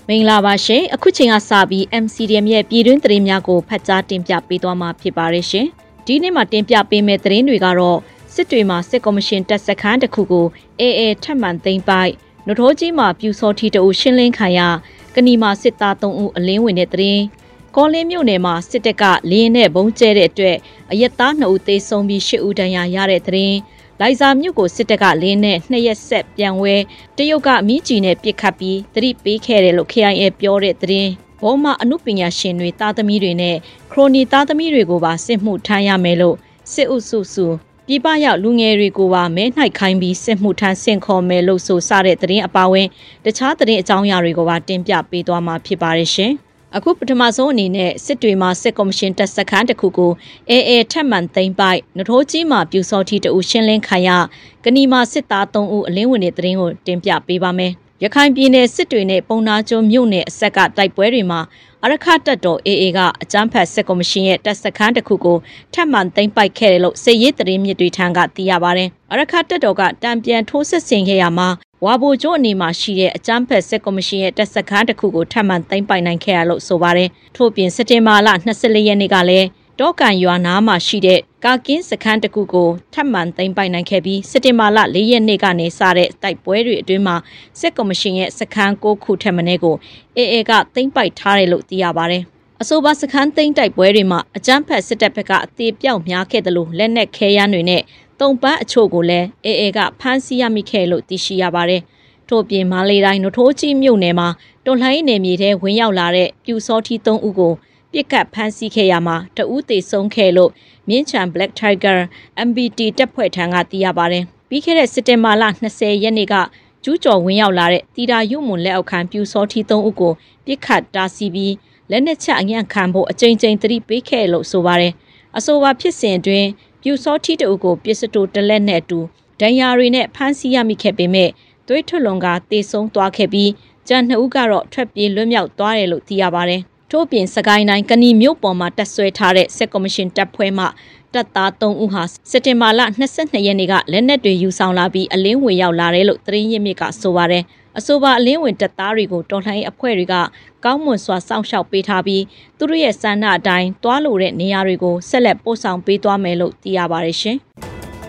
မင်္ဂလာပါရှင်အခုချိန်ကစပြီး MCDM ရဲ့ပြည်တွင်းသတင်းများကိုဖတ်ကြားတင်ပြပေးသွားမှာဖြစ်ပါတယ်ရှင်ဒီနေ့မှာတင်ပြပေးမယ့်သတင်းတွေကတော့စစ်တွေမှာစစ်ကော်မရှင်တပ်စခန်းတစ်ခုကိုAAထပ်မံသိမ်းပိုက်နထိုးကြီးမှာပြူစောထီတအုပ်ရှင်းလင်းခံရကဏီမှာစစ်သား3ဦးအလင်းဝင်တဲ့သတင်းကောလင်းမြို့နယ်မှာစစ်တပ်ကလေရင်နဲ့ဘုံကျဲတဲ့အတွက်အရက်သား2ဦးသေဆုံးပြီး10ဦးဒဏ်ရာရတဲ့သတင်းလိုက်စာမြို့ကိုစစ်တပ်ကလင်းနဲ့2ရက်ဆက်ပြန်ဝဲတရုတ်ကမြင်းကြီးနဲ့ပစ်ခတ်ပြီးသတိပေးခဲ့တယ်လို့ KIA ပြောတဲ့သတင်းဘောမှာအမှုပညာရှင်တွေသားသမီးတွေနဲ့ခရိုနီသားသမီးတွေကိုပါစစ်မှုထမ်းရမယ်လို့စစ်အုပ်စုပြည်ပရောက်လူငယ်တွေကိုပါမဲနှိုက်ခိုင်းပြီးစစ်မှုထမ်းဆင့်ခေါ်မယ်လို့ဆိုစတဲ့သတင်းအပါအဝင်တခြားသတင်းအကြောင်းအရာတွေကိုပါတင်ပြပေးသွားမှာဖြစ်ပါတယ်ရှင်အခုပထမဆုံးအနေနဲ့စစ်တွေမှာစစ်ကော်မရှင်တပ်စခန်းတစ်ခုကိုAAထပ်မံသိမ်းပိုက်နထိုးကြီးမှာပြူစောထီတအုပ်ရှင်းလင်းခံရကဏီမှာစစ်သား3ဦးအလင်းဝင်တဲ့သတင်းကိုတင်ပြပေးပါမယ်ရခိုင်ပြည်နယ်စစ်တွေနဲ့ပုံနာကျွန်းမြို့နယ်အဆက်ကတိုက်ပွဲတွေမှာအရခတပ်တော် AA ကအကြမ်းဖက်စစ်ကော်မရှင်ရဲ့တပ်စခန်းတစ်ခုကိုထပ်မံသိမ်းပိုက်ခဲ့တယ်လို့စစ်ရေးသတင်းမြစ်တွေထံကသိရပါတယ်။အရခတပ်တော်ကတံပြန်ထိုးစစ်ဆင်ခဲ့ရမှာဝါဘိုကျွန်းအနေမှာရှိတဲ့အကြမ်းဖက်စစ်ကော်မရှင်ရဲ့တပ်စခန်းတစ်ခုကိုထပ်မံသိမ်းပိုက်နိုင်ခဲ့ရလို့ဆိုပါတယ်။ထို့ပြင်စက်တင်ဘာလ24ရက်နေ့ကလည်းတောကန်ရွာနားမှာရှိတဲ့ကာကင်းစခန်းတစ်ခုကိုထပ်မံသိမ်းပိုက်နိုင်ခဲ့ပြီးစက်တင်ဘာလ4ရက်နေ့ကနေစတဲ့တိုက်ပွဲတွေအတွင်းမှာစစ်ကော်မရှင်ရဲ့စခန်း6ခုထက်မနည်းကို AA ကသိမ်းပိုက်ထားတယ်လို့သိရပါတယ်။အဆိုပါစခန်းသိမ်းတိုက်ပွဲတွေမှာအကြမ်းဖက်စစ်တပ်ဘက်ကအသေးပြောက်များခဲ့တယ်လို့လက်နက်ခဲယမ်းတွေနဲ့တုံပန်းအချို့ကိုလည်း AA ကဖမ်းဆီးရမိခဲ့လို့သိရှိရပါတယ်။ထို့ပြင်မန္တလေးတိုင်းနထိုးကြီးမြို့နယ်မှာတော်လှန်ရေးနယ်မြေထဲဝင်ရောက်လာတဲ့ပြူစောထီ3ဦးကိုပြစ်ကတ်ဖမ်းဆီးခဲ့ရမှာတဦးသေဆုံးခဲ့လို့မြင်းချံ Black Tiger MBT တပ်ဖွဲ့ထံကသိရပါတယ်။ပြီးခဲ့တဲ့စက်တင်ဘာလ20ရက်နေ့ကကျူးကျော်ဝင်ရောက်လာတဲ့တီတာရုံမွန်လက်အောက်ခံပြူစောထီ3ဦးကိုပြစ်ခတ်တားဆီးပြီးလက်နက်ချအညံ့ခံဖို့အကြိမ်ကြိမ်သတိပေးခဲ့လို့ဆိုပါတယ်။အဆိုပါဖြစ်စဉ်အတွင်းပြူစောထီတဦးကိုပစ္စတိုတလက်နဲ့အတူဒဏ်ရာတွေနဲ့ဖမ်းဆီးရမိခဲ့ပေမဲ့သွေးထွက်လွန်ကသေဆုံးသွားခဲ့ပြီးကျန်2ဦးကတော့ထွက်ပြေးလွတ်မြောက်သွားတယ်လို့သိရပါတယ်။ထို့ပြင်စကိုင်းတိုင်းကဏီမြို့ပေါ်မှာတပ်ဆွဲထားတဲ့စစ်ကော်မရှင်တပ်ဖွဲ့မှတပ်သား3ဦးဟာစက်တင်ဘာလ22ရက်နေ့ကလက်နက်တွေယူဆောင်လာပြီးအလင်းဝင်ရောက်လာတယ်လို့သတင်းရင်းမြစ်ကဆိုပါတယ်။အဆိုပါအလင်းဝင်တပ်သားတွေကိုတော်လှန်ရေးအဖွဲ့တွေကကောင်းမွန်စွာစောင့်ရှောက်ပေးထားပြီးသူတို့ရဲ့စံနှအတိုင်းတွားလိုတဲ့နေရာတွေကိုဆက်လက်ပို့ဆောင်ပေးသွားမယ်လို့သိရပါတယ်ရှင်။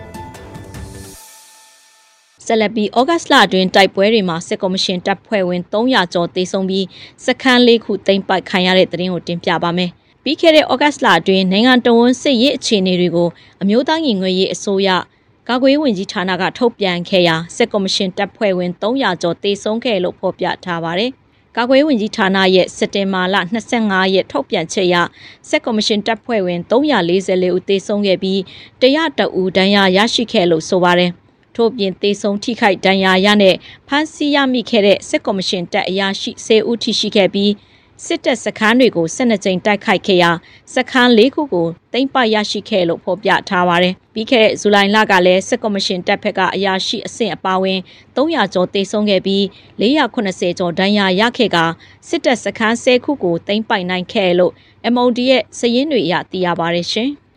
ဆက်လက်ပြီးဩဂတ်လအတွင်းတိုက်ပွဲတွေမှာစစ်ကော်မရှင်တပ်ဖွဲ့ဝင်300ကျော်သေဆုံးပြီးစခန်း4ခုသိမ်းပိုက်ခံရတဲ့သတင်းကိုတင်ပြပါမယ်။ပြီးခဲ့တဲ့ဩဂတ်လအတွင်းနိုင်ငံတော်ဝန်စစ်ရေးအခြေအနေတွေကိုအမျိုးသားညီညွတ်ရေးအစိုးရကာကွယ်ရေးဝန်ကြီးဌာနကထုတ်ပြန်ခဲ့ရာစစ်ကော်မရှင်တပ်ဖွဲ့ဝင်300ကျော်သေဆုံးခဲ့လို့ဖော်ပြထားပါတယ်။ကာကွယ်ရေးဝန်ကြီးဌာနရဲ့စက်တင်ဘာလ25ရက်ထုတ်ပြန်ချက်အရစစ်ကော်မရှင်တပ်ဖွဲ့ဝင်344ဦးသေဆုံးခဲ့ပြီး101ဦးဒဏ်ရာရရှိခဲ့လို့ဆိုပါတယ်။ထို့ပြင်သေဆုံးထိခိုက်ဒဏ်ရာရနဲ့ဖမ်းဆီးရမိခဲ့တဲ့စစ်ကော်မရှင်တပ်အရာရှိ10ဦးထိရှိခဲ့ပြီးစစ်တပ်စခန်းတွေကို12ကြိမ်တိုက်ခိုက်ခဲ့ရာစခန်း4ခုကိုသိမ်းပိုက်ရရှိခဲ့လို့ဖော်ပြထားပါတယ်။ပြီးခဲ့တဲ့ဇူလိုင်လကလည်းစစ်ကော်မရှင်တပ်ဖက်ကအရာရှိအဆင့်အပါအဝင်300ကျော်သေဆုံးခဲ့ပြီး480ကျော်ဒဏ်ရာရခဲ့ကစစ်တပ်စခန်း10ခုကိုသိမ်းပိုက်နိုင်ခဲ့လို့ MOD ရဲ့စာရင်းတွေအရသိရပါတယ်ရှင်။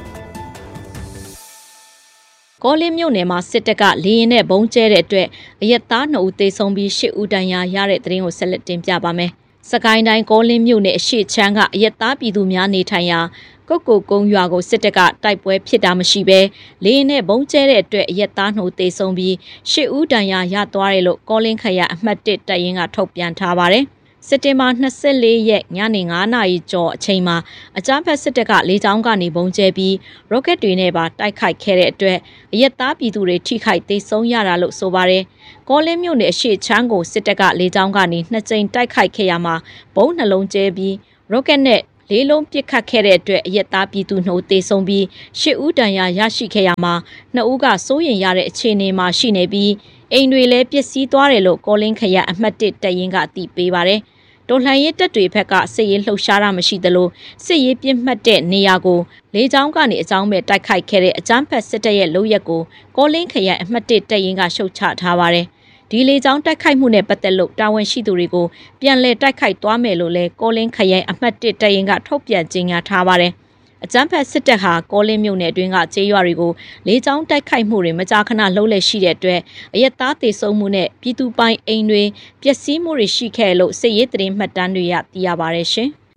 ကောလင်းမြို့နယ်မှာစစ်တပ်ကလေရင်နဲ့ဘုံကျဲတဲ့အတွက်အရက်သား2ဦးသေဆုံးပြီး10ဦးဒဏ်ရာရတဲ့သတင်းကိုဆက်လက်တင်ပြပါမယ်။စကိုင်းတိုင်းကောလင်းမြို့နယ်အရှိချမ်းကအရက်သားပြည်သူများနေထိုင်ရာကုတ်ကိုကုန်းရွာကိုစစ်တပ်ကတိုက်ပွဲဖြစ်တာမရှိဘဲလေရင်နဲ့ဘုံကျဲတဲ့အတွက်အရက်သား2ဦးသေဆုံးပြီး10ဦးဒဏ်ရာရသွားတယ်လို့ကောလင်းခရိုင်အမှတ်1တပ်ရင်းကထုတ်ပြန်ထားပါတယ်။စက်တင်ဘာ24ရက်ညနေ9နာရီကျော်အချိန်မှာအကြမ်းဖက်စစ်တပ်ကလေကြောင်းကနေဘုံကျဲပြီးရော့ကက်တွေနဲ့ပါတိုက်ခိုက်ခဲ့တဲ့အတွက်အရက်သားပြည်သူတွေထိခိုက်သေဆုံးရတာလို့ဆိုပါတယ်။ကောလင်းမြို့နယ်အရှိချမ်းကိုစစ်တပ်ကလေကြောင်းကနေ2ကြိမ်တိုက်ခိုက်ခဲ့ရမှာဘုံနှလုံးကျဲပြီးရော့ကက်နဲ့၄လုံးပစ်ခတ်ခဲ့တဲ့အတွက်အရက်သားပြည်သူ2ဦးသေဆုံးပြီး10ဦးဒဏ်ရာရရှိခဲ့ရမှာ2ဦးကစိုးရိမ်ရတဲ့အခြေအနေမှာရှိနေပြီးအိမ်တွေလည်းပျက်စီးသွားတယ်လို့ကောလင်းခရိုင်အမှတ်1တပ်ရင်းကအသိပေးပါတယ်။တော်လှန်ရေးတပ်တွေဘက်ကစစ်ရေးလှုပ်ရှားတာမရှိသလိုစစ်ရေးပြင်းမှတ်တဲ့နေရာကိုလေကြောင်းကနေအကြောင်းမဲ့တိုက်ခိုက်ခဲ့တဲ့အကြမ်းဖက်စစ်တပ်ရဲ့လုပ်ရက်ကိုကောလင်းခရိုင်အမှတ်1တပ်ရင်းကရှုတ်ချထားပါတယ်။ဒီလေကြောင်းတိုက်ခိုက်မှုနဲ့ပတ်သက်လို့တာဝန်ရှိသူတွေကိုပြန်လည်တိုက်ခိုက်သွားမယ်လို့လည်းကောလင်းခရိုင်အမှတ်1တပ်ရင်းကထုတ်ပြန်ကြေညာထားပါတယ်။အကြမ်းဖက်စစ်တပ်ဟာကောလင်းမြို့နယ်အတွင်းကကျေးရွာတွေကိုလေကြောင်းတိုက်ခိုက်မှုတွေမကြာခဏလှုပ်လှဲရှိတဲ့အတွက်အရက်သားတေဆုံးမှုနဲ့ပြည်သူပိုင်အိမ်တွေပျက်စီးမှုတွေရှိခဲ့လို့စစ်ရေးသတင်းမှတ်တမ်းတွေရသိရပါတယ်ရှင်။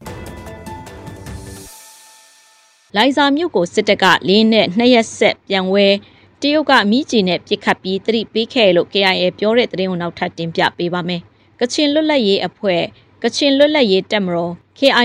လိုင်ဇာမြို့ကိုစစ်တပ်ကလင်းနဲ့2ရက်ဆက်ပြန်ဝဲတရုတ်ကမိကြီးနဲ့ပြစ်ခတ်ပြီးသတိပေးခဲ့လို့ KIA ပြောတဲ့သတင်းကိုနောက်ထပ်တင်ပြပေးပါမယ်။ကချင်လွတ်လပ်ရေးအဖွဲ့ကချင်လွတ်လပ်ရေးတပ်မတော်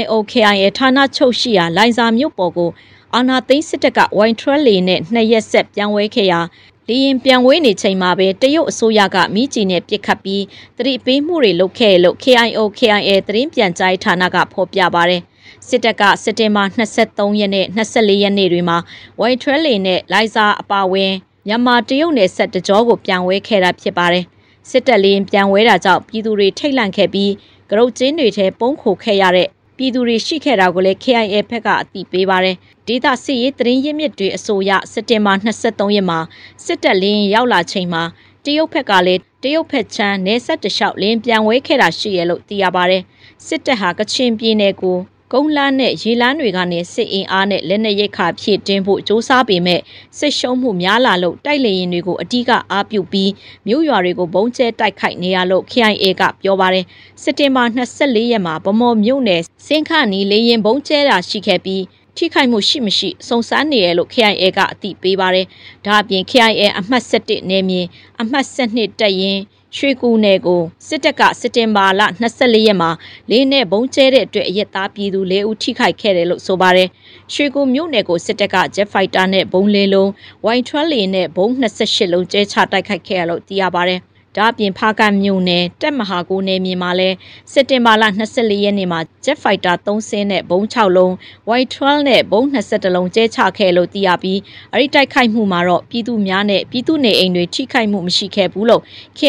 KIA ဌာနချုပ်ရှိရာလိုင်ဇာမြို့ပေါ်ကိုအာဏာသိမ်းစစ်တပ်ကဝိုင်ထရလေနဲ့2ရက်ဆက်ပြန်ဝဲခဲ့ရာလေရင်ပြန်ဝဲနေချိန်မှာပဲတရုတ်အစိုးရကမိကြီးနဲ့ပြစ်ခတ်ပြီးသတိပေးမှုတွေလုပ်ခဲ့လို့ KIA သတင်းပြန်ကြားဌာနကဖော်ပြပါတယ်။စစ်တပ်ကစက်တင်ဘာ23ရက်နဲ့24ရက်နေ့တွေမှာဝိုင်ထရလေနဲ့လိုင်ဇာအပါဝင်မြန်မာတရုတ်နယ်စပ်တကြောကိုပြန်ဝဲခဲ့တာဖြစ်ပါတယ်။စစ်တပ်လေပြန်ဝဲတာကြောင့်ပြည်သူတွေထိတ်လန့်ခဲ့ပြီးကရုတ်ကျင်းတွေထဲပုံခိုခဲ့ရတဲ့ပြည်သူတွေရှိခဲ့တာကိုလည်း KIA ဘက်ကအသိပေးပါတယ်။ဒေသစစ်ရေးသတင်းရင်းမြစ်တွေအဆိုအရစက်တင်ဘာ23ရက်မှာစစ်တပ်လင်းရောက်လာချိန်မှာတရုတ်ဘက်ကလည်းတရုတ်ဘက်ချမ်းနယ်စပ်တလျှောက်လင်းပြန်ဝဲခဲ့တာရှိရလို့သိရပါတယ်။စစ်တပ်ဟာကချင်ပြည်နယ်ကိုကုန်းလန်းနဲ့ရေလန်းတွေကနေစစ်အင်အားနဲ့လက်နက်ရိတ်ခါဖြည့်တင်းဖို့စ조사ပေမဲ့စစ်ရှုံးမှုများလာလို့တိုက်လေရင်တွေကိုအဓိကအားပြုပြီးမြို့ရွာတွေကိုဘုံကျဲတိုက်ခိုက်နေရလို့ KIA ကပြောပါတယ်စက်တင်ဘာ24ရက်မှာဗမော်မြို့နယ်စင်ခနီလေရင်ဘုံကျဲတာရှိခဲ့ပြီးထိခိုက်မှုရှိမရှိစုံစမ်းနေရလို့ KIA ကအသိပေးပါတယ်ဒါအပြင် KIA အမှတ်7နယ်မြေအမှတ်7တပ်ရင်းရွှေကူနယ်ကိုစစ်တပ်ကစက်တင်ဘာလ24ရက်မှာလေးနဲ့ဘုံကျဲတဲ့အတွက်အရက်သားပြည်သူ4ဦးထိခိုက်ခဲ့တယ်လို့ဆိုပါတယ်။ရွှေကူမြို့နယ်ကိုစစ်တပ်က Jet Fighter နဲ့ဘုံ4လုံး၊ဝိုင်ထရလေနဲ့ဘုံ28လုံးကျဲချတိုက်ခိုက်ခဲ့ရလို့သိရပါတယ်။ဒါအပြင်ဖားကန့်မြို့နယ်တက်မဟာကိုနယ်မြေမှာလဲစက်တင်ဘာလ24ရက်နေ့မှာ Jet Fighter 3စင်းနဲ့ဘုံ6လုံး၊ဝိုင်ထရနဲ့ဘုံ21လုံးကျဲချခဲ့လို့သိရပြီးအဲ့ဒီတိုက်ခိုက်မှုမှာတော့ပြည်သူများနဲ့ပြည်သူနေအိမ်တွေထိခိုက်မှုမရှိခဲ့ဘူးလို့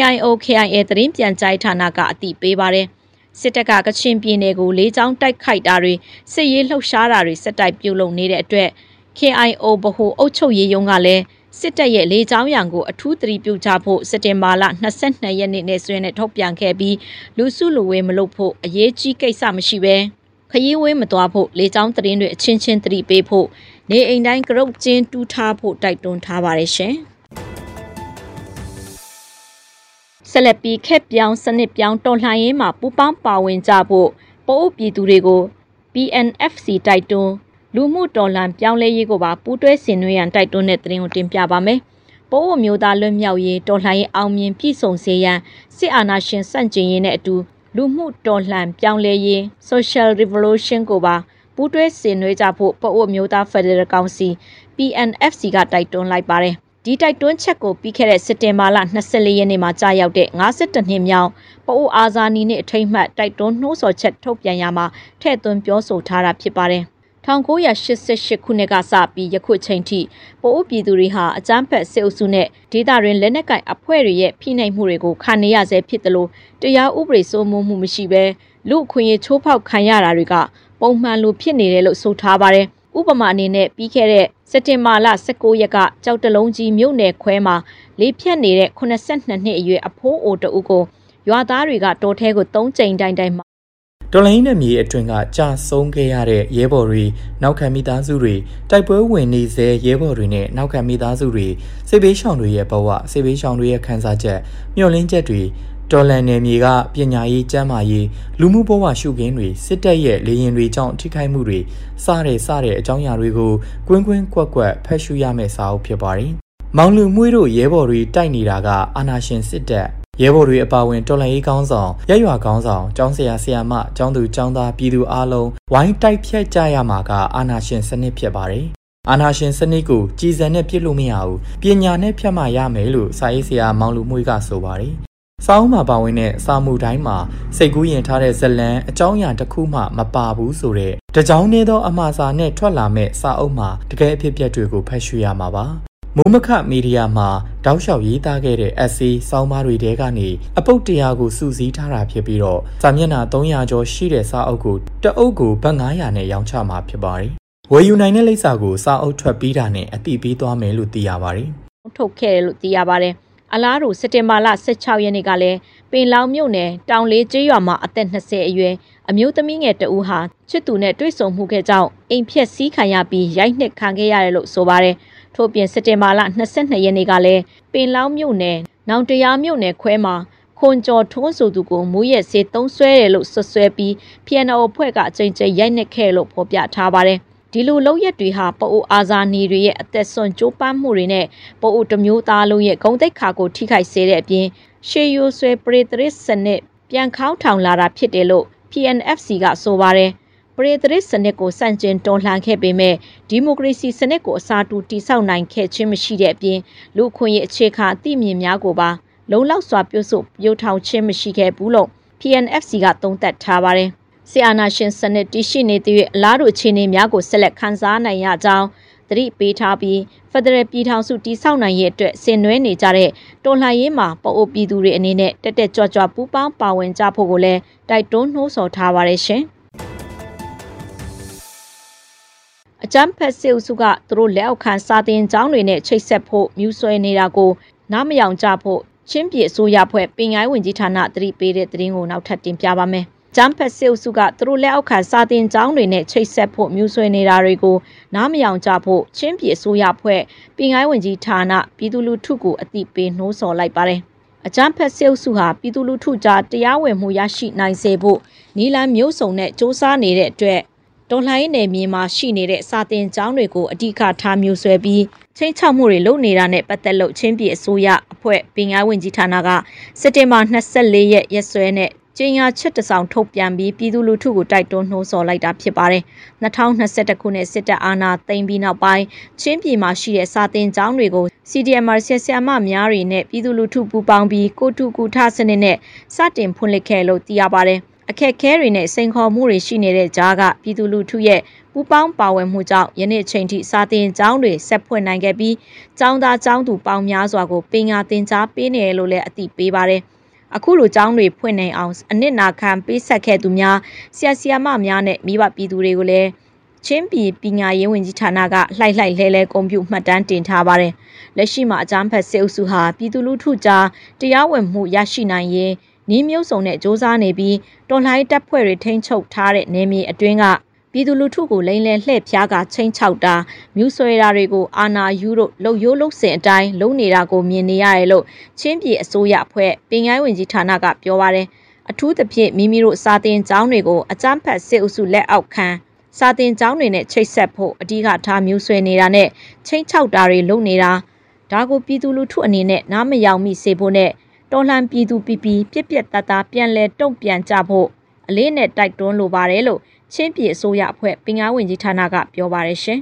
KIA သတင်းပြန်ကြားဌာနကအသိပေးပါတယ်။စစ်တပ်ကကချင်ပြည်နယ်ကိုလေးချောင်းတိုက်ခိုက်တာတွေစစ်ရေးလှုပ်ရှားတာတွေစက်တိုက်ပြုလုပ်နေတဲ့အတွက် KIO ဗဟိုအုပ်ချုပ်ရေးရုံးကလည်းစစ်တပ်ရဲ့လေးချောင်းရံကိုအထူးသတိပြုကြဖို့စက်တင်ဘာလ22ရက်နေ့နဲ့ဆွေးနွေးထုတ်ပြန်ခဲ့ပြီးလူစုလူဝေးမလုပ်ဖို့အရေးကြီးကိစ္စမရှိပဲခရီးဝေးမသွားဖို့လေးချောင်းသတင်းတွေအချင်းချင်းသတိပေးဖို့နေအိမ်တိုင်းကရုတ်ကျင်းတူးထားဖို့တိုက်တွန်းထားပါတယ်ရှင်ဆက်လက်ပြီးခက်ပြောင်းစနစ်ပြောင်းတော်လှန်ရေးမှာပူးပေါင်းပါဝင်ကြဖို့ပို့ပြည်သူတွေကို PNFC တိုက်တွန်းလူမှုတော်လှန်ပြောင်းလဲရေးကိုပါပူးတွဲဆင်နွှဲရန်တိုက်တွန်းတဲ့သတင်းကိုတင်ပြပါမယ်။ပို့မျိုးသားလွတ်မြောက်ရေးတော်လှန်ရေးအောင်မြင်ပြည့်စုံစေရန်စစ်အာဏာရှင်စန့်ကျင်ရေးနဲ့အတူလူမှုတော်လှန်ပြောင်းလဲရေး Social Revolution ကိုပါပူးတွဲဆင်နွှဲကြဖို့ပို့မျိုးသား Federal Council PNFC ကတိုက်တွန်းလိုက်ပါတယ်။ဒီတိုက်တွန်းချက်ကိုပြီးခဲ့တဲ့စက်တင်ဘာလ24ရက်နေ့မှာကြာရောက်တဲ့52နှစ်မြောက်ပို့အာဇာနည်နေ့အထိမ်းအမှတ်တိုက်တွန်းနှိုးဆော်ချက်ထုတ်ပြန်ရမှာထည့်သွင်းပြောဆိုထားတာဖြစ်ပါတယ်1988ခုနှစ်ကစပြီးယခုချိန်ထိပို့ပြည်သူတွေဟာအကြမ်းဖက်စစ်အုပ်စုနဲ့ဒေသတွင်းလက်နက်ကိုင်အဖွဲ့တွေရဲ့ဖိနှိပ်မှုတွေကိုခံနေရဆဲဖြစ်တယ်လို့တရားဥပဒေစိုးမိုးမှုမရှိဘဲလူအခွင့်အရေးချိုးဖောက်ခံရတာတွေကပုံမှန်လိုဖြစ်နေတယ်လို့ဆိုထားပါတယ်ဥပမာအနေနဲ့ပြီးခဲ့တဲ့စက်တင်ဘာလ19ရက်ကကြောက်တလုံးကြီးမြို့နယ်ခွဲမှာလေးဖြတ်နေတဲ့82နှစ်အရွယ်အဖိုးအိုတဦးကိုရွာသားတွေကတော်ထဲကို3ကြိမ်တိုင်တိုင်တော်လိုင်းနဲ့မြေအတွင်းကကြာဆုံးခဲ့ရတဲ့ရဲဘော်တွေနောက်ခံမိသားစုတွေတိုက်ပွဲဝင်နေစေရဲဘော်တွေနဲ့နောက်ခံမိသားစုတွေစစ်ဘေးရှောင်တွေရဲ့ဘဝစစ်ဘေးရှောင်တွေရဲ့ခံစားချက်မျှော်လင့်ချက်တွေတော်လန်နယ်မြေကပညာရေးကျန်းမာရေးလူမှုဘဝရှုခင်းတွေစစ်တပ်ရဲ့လေရင်တွေကြောင့်ထိခိုက်မှုတွေစတဲ့အကြောင်းအရာတွေကိုကွင်းကွင်းကွက်ကွက်ဖတ်ရှုရမယ့်စာအုပ်ဖြစ်ပါတယ်။မောင်လူမွှေးတို့ရဲဘော်တွေတိုက်နေတာကအာဏာရှင်စစ်တပ်ရဲဘော်တွေအပါအဝင်တော်လှန်ရေးကောင်းဆောင်ရက်ရွာကောင်းဆောင်ကျောင်းဆရာဆရာမကျောင်းသူကျောင်းသားပြည်သူအားလုံးဝိုင်းတိုက်ဖြတ်ကြရမှာကအာဏာရှင်စနစ်ဖြစ်ပါတယ်။အာဏာရှင်စနစ်ကိုကြည်စံနဲ့ပြစ်လို့မရဘူး။ပညာနဲ့ဖြတ်မှရမယ်လို့စာရေးဆရာမောင်လူမွှေးကဆိုပါတယ်။စာအုပ်မှာပါဝင်တဲ့စာမှုတိုင်းမှာစိတ်ကူးရင်ထားတဲ့ဇလံအကြောင်းအရာတစ်ခုမှမပါဘူးဆိုတဲ့တကြောင်နေသောအမှားစာနဲ့ထွက်လာမဲ့စာအုပ်မှာတကယ်အဖြစ်အပျက်တွေကိုဖတ်ရှုရမှာပါ။မိုးမခမီဒီယာမှာတောက်လျှောက်ရေးသားခဲ့တဲ့ essay ဆောင်းပါးတွေထဲကနေအပုတ်100ကိုစုစည်းထားတာဖြစ်ပြီးတော့စာမျက်နှာ300ကျော်ရှိတဲ့စာအုပ်ကိုတအုပ်ကိုဘတ်900နဲ့ရောင်းချမှာဖြစ်ပါတယ်။ဝယ်ယူနိုင်တဲ့လိပ်စာကိုစာအုပ်ထွက်ပြီးတာနဲ့အတိပေးသွားမယ်လို့သိရပါတယ်။ထုတ်ခဲ့တယ်လို့သိရပါတယ်။အလားတူစက်တင်ဘာလ16ရက်နေ့ကလည်းပပင်လောင်မြို့နယ်တောင်လေးကျေးရွာမှာအသက်20အရွယ်အမျိုးသမီးငယ်တဦးဟာချစ်သူနဲ့တွေ့ဆုံမှုခဲ့ကြောင်းအိမ်ဖြက်စီးခံရပြီးရိုက်နှက်ခံခဲ့ရတယ်လို့ဆိုပါတယ်။ထို့ပြင်စက်တင်ဘာလ22ရက်နေ့ကလည်းပင်လောင်မြို့နယ်နောင်တရားမြို့နယ်ခွဲမှာခွန်ကျော်ထွန်းဆိုသူကိုမူရဲစေသုံးဆွဲတယ်လို့ဆွဆွဲပြီး PNO အဖွဲ့ကအကြိမ်ကြိမ်ရိုက်နှက်ခဲ့လို့ဖော်ပြထားပါတယ်။ဒီလိုလုပ်ရက်တွေဟာပအိုအာဇာနည်တွေရဲ့အသက်ဆွန့်ကြိုးပမ်းမှုတွေနဲ့ပအိုတမျိုးသားလုံးရဲ့ဂုဏ်သိက္ခာကိုထိခိုက်စေတဲ့အပြင်ရှေးရိုးဆွဲပရိသရစ်စနစ်ပြန်ခေါင်းထောင်လာတာဖြစ်တယ်လို့ PNFC ကဆိုပါတယ်ပရိသရစ်စနစ်ကိုစန့်ကျင်တော်လှန်ခဲ့ပေမဲ့ဒီမိုကရေစီစနစ်ကိုအစားတူတည်ဆောက်နိုင်ခဲ့ခြင်းမရှိတဲ့အပြင်လူခွင့်ရေးအခြေခံအသည့်မြင်များကိုပါလုံလောက်စွာပြုစုပြိုထောင်ခြင်းမရှိခဲ့ဘူးလို့ PNFC ကသုံးသပ်ထားပါတယ်။ဆီအာနာရှင်စနစ်တည်ရှိနေတဲ့အလားတူအခြေအနေများကိုဆက်လက်ခန်းစားနိုင်ရကြောင်းသတိပေးထားပြီးဖက်ဒရယ်ပြည်ထောင်စုတည်ဆောက်နိုင်ရေးအတွက်ဆင်နွှဲနေကြတဲ့တော်လှန်ရေးမှာပအိုပြည်သူတွေအနေနဲ့တက်တက်ကြွကြွပူးပေါင်းပါဝင်ကြဖို့ကိုလည်းတိုက်တွန်းနှိုးဆော်ထားပါတယ်ရှင်။အကြမ်းဖက်စစ်အုပ်စုကသူတို့လက်အောက်ခံစာတင်ကျောင်းတွေနဲ့ချိတ်ဆက်ဖို့မြူဆွဲနေတာကိုနားမယောင်ကြဖို့ချင်းပြည်အစိုးရဖွဲ့ပင်ကိုင်းဝင်ကြီးဌာနသတိပေးတဲ့သတင်းကိုနောက်ထပ်တင်ပြပါမယ်။ဂျမ်ဖက်စစ်အုပ်စုကသူတို့လက်အောက်ခံစာတင်ကျောင်းတွေနဲ့ချိတ်ဆက်ဖို့မြူဆွဲနေတာတွေကိုနားမယောင်ကြဖို့ချင်းပြည်အစိုးရဖွဲ့ပင်ကိုင်းဝင်ကြီးဌာနပြည်သူလူထုကိုအသိပေးနှိုးဆော်လိုက်ပါတယ်။အကြမ်းဖက်စစ်အုပ်စုဟာပြည်သူလူထုကြားတရားဝင်မှုရရှိနိုင်စေဖို့နီလန်မျိုးစုံနဲ့စ조사နေတဲ့အတွက်တော်လှန်ရေးနယ်မြေမှာရှိနေတဲ့စာတင်ကျောင်းတွေကိုအဓိကထားမြူဆွဲပြီးချင်းချောက်မှုတွေလုပ်နေတာနဲ့ပတ်သက်လို့ချင်းပြည်အစိုးရအဖွဲ့ပင်ကိုင်းဝင်ကြီးဌာနကစက်တင်ဘာ24ရက်ရက်စွဲနဲ့ကျင်းရချက်တစောင်ထုတ်ပြန်ပြီးပြည်သူလူထုကိုတိုက်တွန်းနှိုးဆော်လိုက်တာဖြစ်ပါတယ်။2021ခုနှစ်စစ်တပ်အာဏာသိမ်းပြီးနောက်ပိုင်းချင်းပြည်မှာရှိတဲ့စာတင်ကျောင်းတွေကို CDMR ဆရာမများတွေနဲ့ပြည်သူလူထုပူးပေါင်းပြီးကိုတူကူထစနစ်နဲ့စတင်ဖွင့်လှစ်ခဲ့လို့သိရပါတယ်။အခက်ခဲတွေနဲ့စိန်ခေါ်မှုတွေရှိနေတဲ့ကြားကပြည်သူလူထုရဲ့ပူပေါင်းပါဝင်မှုကြောင့်ယနေ့ချိန်ထိစာတင်ကျောင်းတွေဆက်ဖွင့်နိုင်ခဲ့ပြီးကျောင်းသားကျောင်းသူပေါင်းများစွာကိုပညာသင်ကြားပေးနေတယ်လို့လည်းအသိပေးပါတယ်။အခုလိုကျောင်းတွေဖွင့်နိုင်အောင်အနစ်နာခံပေးဆက်ခဲ့သူများဆရာမများနဲ့မိဘပြည်သူတွေကိုလည်းချင်းပြည်ပညာရေးဝန်ကြီးဌာနကလှိုက်လှိုက်လဲလဲဂုဏ်ပြုမှတ်တမ်းတင်ထားပါတယ်။လက်ရှိမှာအကြမ်းဖက်စစ်အုပ်စုဟာပြည်သူလူထုကြားတရားဝင်မှုရရှိနိုင်ရေးနီးမျိုးစုံနဲ့စ조사နေပြီးတော်လှန်ရေးတပ်ဖွဲ့တွေထိန်းချုပ်ထားတဲ့နယ်မြေအတွင်းကပြည်သူလူထုကိုလိမ်လည်လှည့်ဖျားကချင်းချောက်တာမြူဆွဲတာတွေကိုအာနာယူတို့လှုပ်ရိုးလှုပ်စင်အတိုင်းလုပ်နေတာကိုမြင်နေရတယ်လို့ချင်းပြည်အစိုးရအဖွဲ့ပင်ကိုင်းဝင်ကြီးဌာနကပြောပါတယ်အထူးသဖြင့်မိမိတို့စာတင်ကျောင်းတွေကိုအကြမ်းဖက်စစ်အုပ်စုလက်အောက်ခံစာတင်ကျောင်းတွေနဲ့ချိတ်ဆက်ဖို့အဓိကထားမြူဆွဲနေတာနဲ့ချင်းချောက်တာတွေလုပ်နေတာဒါကိုပြည်သူလူထုအနေနဲ့နားမယောင်မိစေဖို့နဲ့တော်လှန်ပြည်သူပြပြတသားပြန်လဲတုံ့ပြန်ကြဖို့အလေးနဲ့တိုက်တွန်းလိုပါတယ်လို့ချင်းပြည်အစိုးရအဖွဲ့ပင်ကိုင်းဝင်ကြီးဌာနကပြောပါတယ်ရှင်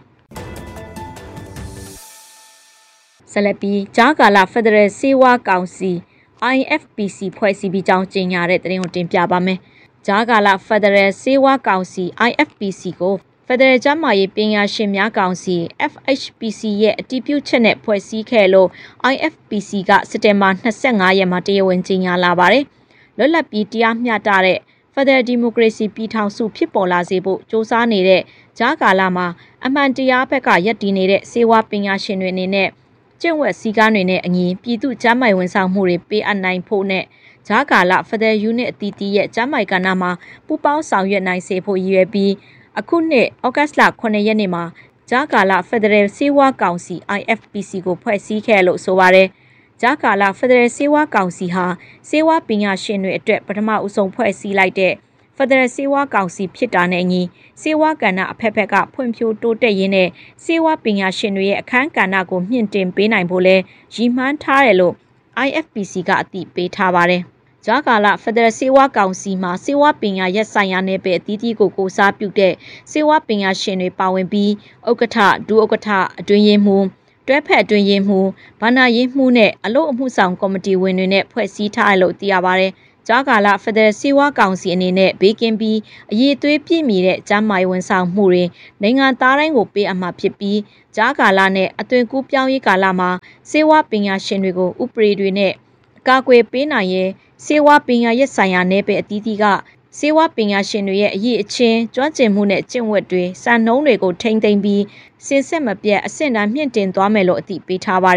။ဆက်လက်ပြီးကြားကာလဖက်ဒရယ်စေဝါကောင်စီ IFPC ဖွဲ့စည်းပြီးကြောင်းကြေညာတဲ့သတင်းကိုတင်ပြပါမယ်။ကြားကာလဖက်ဒရယ်စေဝါကောင်စီ IFPC ကိုဖက်ဒရယ်ကျန်းမာရေးပညာရှင်များကောင်စီ FHPC ရဲ့အတည်ပြုချက်နဲ့ဖွဲ့စည်းခဲ့လို့ IFPC ကစက်တင်ဘာ25ရက်မှာတရားဝင်ကြေညာလာပါတယ်။လွတ်လပ်ပြီးတရားမျှတတဲ့ဖက်ဒရယ်ဒီမိုကရေစီပြည်ထောင်စုဖြစ်ပေါ်လာစေဖို့စ조사နေတဲ့ကြားကာလမှာအမှန်တရားဘက်ကရပ်တည်နေတဲ့စေဝါပညာရှင်တွေအနေနဲ့ကျင့်ဝတ်စည်းကမ်းတွေနဲ့အညီပြည်သူ့ကျန်းမာရေးဝန်ဆောင်မှုတွေပေးအပ်နိုင်ဖို့နဲ့ကြားကာလဖက်ဒရယ်ယူနစ်အသီးသီးရဲ့ကျန်းမာရေးကဏ္ဍမှာပူးပေါင်းဆောင်ရွက်နိုင်စေဖို့ရည်ရွယ်ပြီးအခုနှစ်ဩဂတ်လ9ရက်နေ့မှာကြားကာလဖက်ဒရယ်စေဝါကောင်စီ IFPC ကိုဖွဲ့စည်းခဲ့လို့ဆိုပါတယ်။ကြားကာလဖက်ဒရယ်စေဝါကောင်စီဟာစေဝါပညာရှင်တွေအတွက်ပထမဦးဆုံးဖွဲ့စည်းလိုက်တဲ့ဖက်ဒရယ်စေဝါကောင်စီဖြစ်တာနဲ့အညီစေဝါကဏ္ဍအဖက်ဖက်ကဖွံ့ဖြိုးတိုးတက်ရင်းနဲ့စေဝါပညာရှင်တွေရဲ့အခမ်းကဏ္ဍကိုမြင့်တင်ပေးနိုင်ဖို့လဲရည်မှန်းထားတယ်လို့ IFPC ကအသိပေးထားပါတယ်။ကြားကာလဖက်ဒရယ်စေဝါကောင်စီမှာစေဝါပညာရပ်ဆိုင်ရာနယ်ပယ်အသီးသီးကိုကိုစားပြုတဲ့စေဝါပညာရှင်တွေပါဝင်ပြီးဥက္ကဋ္ဌဒုဥက္ကဋ္ဌအတွင်းရေးမှူးတွဲဖက်အတွင်းရေးမှူးဘာနာရေးမှူးနဲ့အလို့အမှုဆောင်ကော်မတီဝင်တွေနဲ့ဖွဲ့စည်းထားတယ်လို့သိရပါတယ်။ကြားကာလဖက်ဒရယ်စေဝါကောင်စီအနေနဲ့ဘေးကင်းပြီးအရေးသွေးပြည့်မီတဲ့ကျန်းမာရေးဝန်ဆောင်မှုတွေနိုင်ငံသားတိုင်းကိုပေးအပ်မှာဖြစ်ပြီးကြားကာလနဲ့အသွင်ကူးပြောင်းရေးကာလမှာစေဝါပညာရှင်တွေကိုဥပဒေတွေနဲ့ကာကွယ်ပေးနိုင်ရေးစေဝါပညာရပ်ဆိုင်ရာနယ်ပယ်အသီးသီးကစေဝါပညာရှင်တွေရဲ့အရေးအချင်းကျွမ်းကျင်မှုနဲ့ကျင့်ဝတ်တွေစံနှုန်းတွေကိုထိန်းသိမ်းပြီးစင်စစ်မပြတ်အဆင့်တန်းမြင့်တင်သွားမယ်လို့အသိပေးထားပါတယ်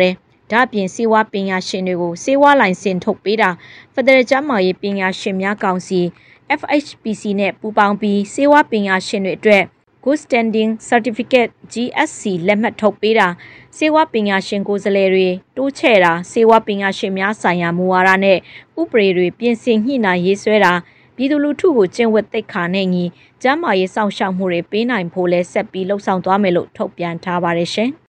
ဒါ့အပြင်စေဝါပညာရှင်တွေကိုစေဝါလိုင်စင်ထုတ်ပေးတာဖက်ဒရယ်ကျန်းမာရေးပညာရှင်များကောင်စီ FHPC နဲ့ပူးပေါင်းပြီးစေဝါပညာရှင်တွေအတွက် Good Standing Certificate GSC လက်မှတ်ထုတ်ပေးတာစေဝါပညာရှင်ကိုယ်စားလှယ်တွေတိုးချဲ့တာစေဝါပညာရှင်များဆိုင်ရာမူဝါဒနဲ့ဥပဒေတွေပြင်ဆင်ညှိနှိုင်းရေးဆွဲတာပြည်သူလူထုကိုကျင့်ဝတ်သိက္ခာနဲ့ညီကျန်းမာရေးစောင့်ရှောက်မှုတွေပေးနိုင်ဖို့လဲဆက်ပြီးလှုံ့ဆော်သွားမယ်လို့ထုတ်ပြန်ထားပါတယ်ရှင်။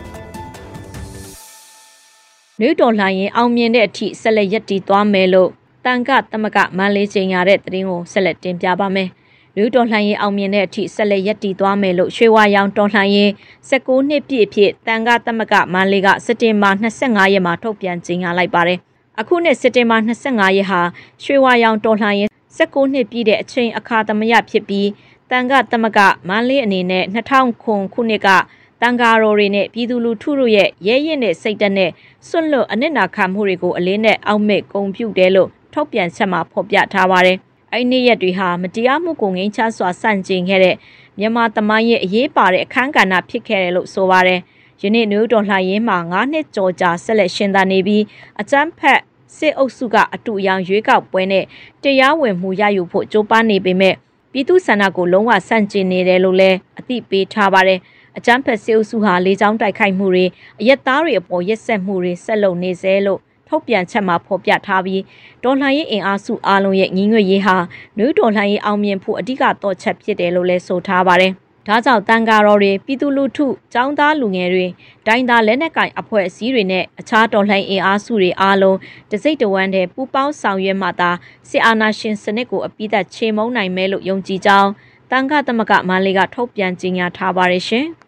နှွေးတော်လှန်ရင်အောင်မြင်တဲ့အထိဆက်လက်ရပ်တည်သွားမယ်လို့တန်ခသမဂမန္လေးကျင်းရတဲ့သတင်းကိုဆက်လက်တင်ပြပါမယ်။နှွေးတော်လှန်ရင်အောင်မြင်တဲ့အထိဆက်လက်ရပ်တည်သွားမယ်လို့ရွှေဝါရောင်တော်လှန်ရင်19နှစ်ပြည့်ဖြစ်တန်ခသမဂမန္လေးကစက်တင်ဘာ25ရက်မှာထုတ်ပြန်ကြေညာလိုက်ပါတယ်။အခုနှစ်စက်တင်ဘာ25ရက်ဟာရွှေဝါရောင်တော်လှန်ရင်19နှစ်ပြည့်တဲ့အချိန်အခါသမယဖြစ်ပြီးတန်ခသမဂမန္လေးအနေနဲ့2009ခုနှစ်ကတန်ဃာတော်တွေနဲ့ပြည်သူလူထုတို့ရဲ့ရဲရင်တဲ့စိတ်ဓာတ်နဲ့စွန့်လွတ်အနစ်နာခံမှုတွေကိုအလေးနဲ့အောက်မေ့ဂုဏ်ပြုတယ်လို့ထုတ်ပြန်ချက်မှာဖော်ပြထားပါတယ်။အဲ့ဒီရက်တွေဟာမတရားမှုကိုငြိမ်းချမ်းစွာဆန့်ကျင်ခဲ့တဲ့မြန်မာသမိုင်းရဲ့အရေးပါတဲ့အခမ်းကဏ္ဍဖြစ်ခဲ့တယ်လို့ဆိုပါတယ်။ယနေ့နှွေးတော်လှန်ရေးမှာ9နှစ်ကျော်ကြာဆက်လက်ရှင်သန်နေပြီးအကြမ်းဖက်စစ်အုပ်စုကအတူအယောင်ရွေးကောက်ပွဲနဲ့တရားဝင်မှုရယူဖို့ကြိုးပမ်းနေပေမဲ့ပြည်သူ့ဆန္ဒကိုလုံးဝဆန့်ကျင်နေတယ်လို့လည်းအသိပေးထားပါတယ်။အကြမ်းဖက်စစ်အုပ်စုဟာလေကြောင်းတိုက်ခိုက်မှုတွေအရက်သားတွေအပေါ်ရက်စက်မှုတွေဆက်လုပ်နေစေလို့ထုတ်ပြန်ချက်မှာဖော်ပြထားပြီးတော်လှန်ရေးအင်အားစုအားလုံးရဲ့ညီညွတ်ရေးဟာနှွေးတော်လှန်ရေးအောင်မြင်ဖို့အဓိကတော့ချက်ဖြစ်တယ်လို့လည်းဆိုထားပါတယ်။ဒါကြောင့်တန်ဃာတော်တွေပြည်သူလူထုចောင်းသားလူငယ်တွေဒိုင်းသားလက်နက်ကင်အဖွဲ့အစည်းတွေနဲ့အခြားတော်လှန်အင်အားစုတွေအားလုံးတစိမ့်တဝမ်းတဲ့ပူးပေါင်းဆောင်ရွက်မှသာစစ်အာဏာရှင်စနစ်ကိုအပြည့်အစုံချေမှုန်းနိုင်မယ်လို့ယုံကြည်ကြောင်းတန်ခသမဂမန္လေးကထုတ်ပြန်ကြေညာထားပါတယ်ရှင်။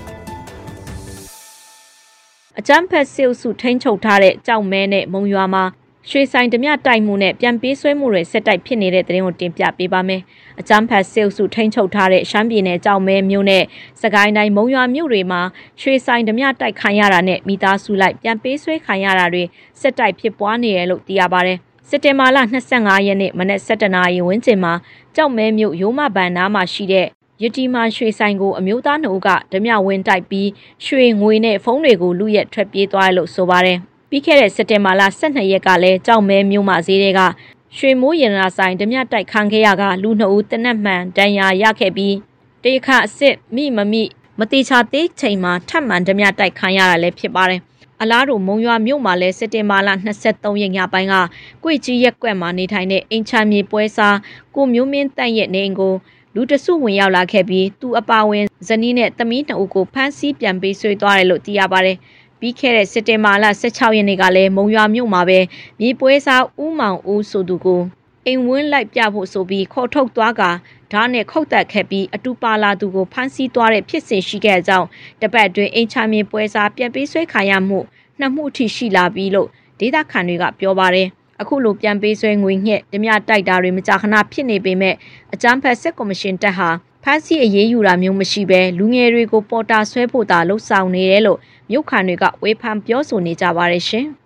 အကြမ်းဖက်စစ်အုပ်စုထိန်းချုပ်ထားတဲ့ကြောက်မဲနဲ့မုံရွာမှာရွှေဆိုင်ဓမြတိုက်မှုနဲ့ပြန်ပေးဆွဲမှုတွေဆက်တိုက်ဖြစ်နေတဲ့တဲ့ရင်ကိုတင်ပြပေးပါမယ်။အကြမ်းဖက်စစ်အုပ်စုထိန်းချုပ်ထားတဲ့ရှမ်းပြည်နယ်ကြောက်မဲမြို့နဲ့စကိုင်းတိုင်းမုံရွာမြို့တွေမှာရွှေဆိုင်ဓမြတိုက်ခံရတာနဲ့မိသားစုလိုက်ပြန်ပေးဆွဲခံရတာတွေဆက်တိုက်ဖြစ်ပွားနေတယ်လို့သိရပါတယ်။စက်တင်ဘာလ25ရက်နေ့မနက်7:00နာရီဝန်းကျင်မှာကြောက်မဲမြို့ရိုးမဘန်နားမှာရှိတဲ့ယတီမာရွှေဆိုင်ကိုအမျိုးသားနှုတ်ကဓမြဝင်တိုက်ပြီးရွှေငွေနဲ့ဖုန်းတွေကိုလူရက်ထွက်ပြေးသွားတယ်လို့ဆိုပါတယ်။ပြီးခဲ့တဲ့စက်တင်ဘာလ12ရက်ကလည်းကြောက်မဲမြို့မှာဈေးတွေကရွှေမိုးရတနာဆိုင်ဓမြတိုက်ခံခဲ့ရကလူ2ဦးတနက်မှန်ဒဏ်ရာရခဲ့ပြီးတေခအစ်စ်မတိချာသေးချိန်မှာထပ်မံဓမြတိုက်ခံရတာလည်းဖြစ်ပါတယ်။အလားတူမုံရွာမြို့မှာလည်းစက်တင်ဘာလ23ရက်ညပိုင်းကကွေကြီးရက်ကွက်မှာနေထိုင်တဲ့အင်ချမ်းမြေပွဲစားကိုမျိုးမင်းတန့်ရဲ့နေအိမ်ကိုလူတစုဝင်ရောက်လာခဲ့ပြီးသူအပါဝင်ဇနီးနဲ့သမီး2ဦးကိုဖမ်းဆီးပြန်ပေးဆွေးသွားတယ်လို့သိရပါတယ်။ပြီးခဲ့တဲ့စက်တင်ဘာလ16ရက်နေ့ကလည်းမုံရွာမြို့မှာပဲမြေပွဲစားဦးမောင်ဦးဆိုသူကိုအိမ်ဝင်းလိုက်ပြဖို့ဆိုပြီးခေါ်ထုတ်သွားကဓာတ်နဲ့ခုတ်တက်ခဲ့ပြီးအတူပါလာသူကိုဖမ်းဆီးသွားတဲ့ဖြစ်စဉ်ရှိခဲ့ကြောင်းတပတ်အတွင်းအင်ချာမြေပွဲစားပြန်ပေးဆွေးခံရမှု2မှုအထိရှိလာပြီးလို့ဒေသခံတွေကပြောပါတယ်။အခုလိုပြန်ပေးဆွဲငွေညှက်ဓမြတိုက်တာတွေမကြာခဏဖြစ်နေပေမဲ့အကြမ်းဖက်စစ်ကော်မရှင်တပ်ဟာဖမ်းဆီးအရေးယူတာမျိုးမရှိဘဲလူငယ်တွေကိုပေါ်တာဆွဲဖို့သာလှုံ့ဆော်နေတယ်လို့မြို့ခံတွေကဝေဖန်ပြောဆိုနေကြပါတယ်ရှင်။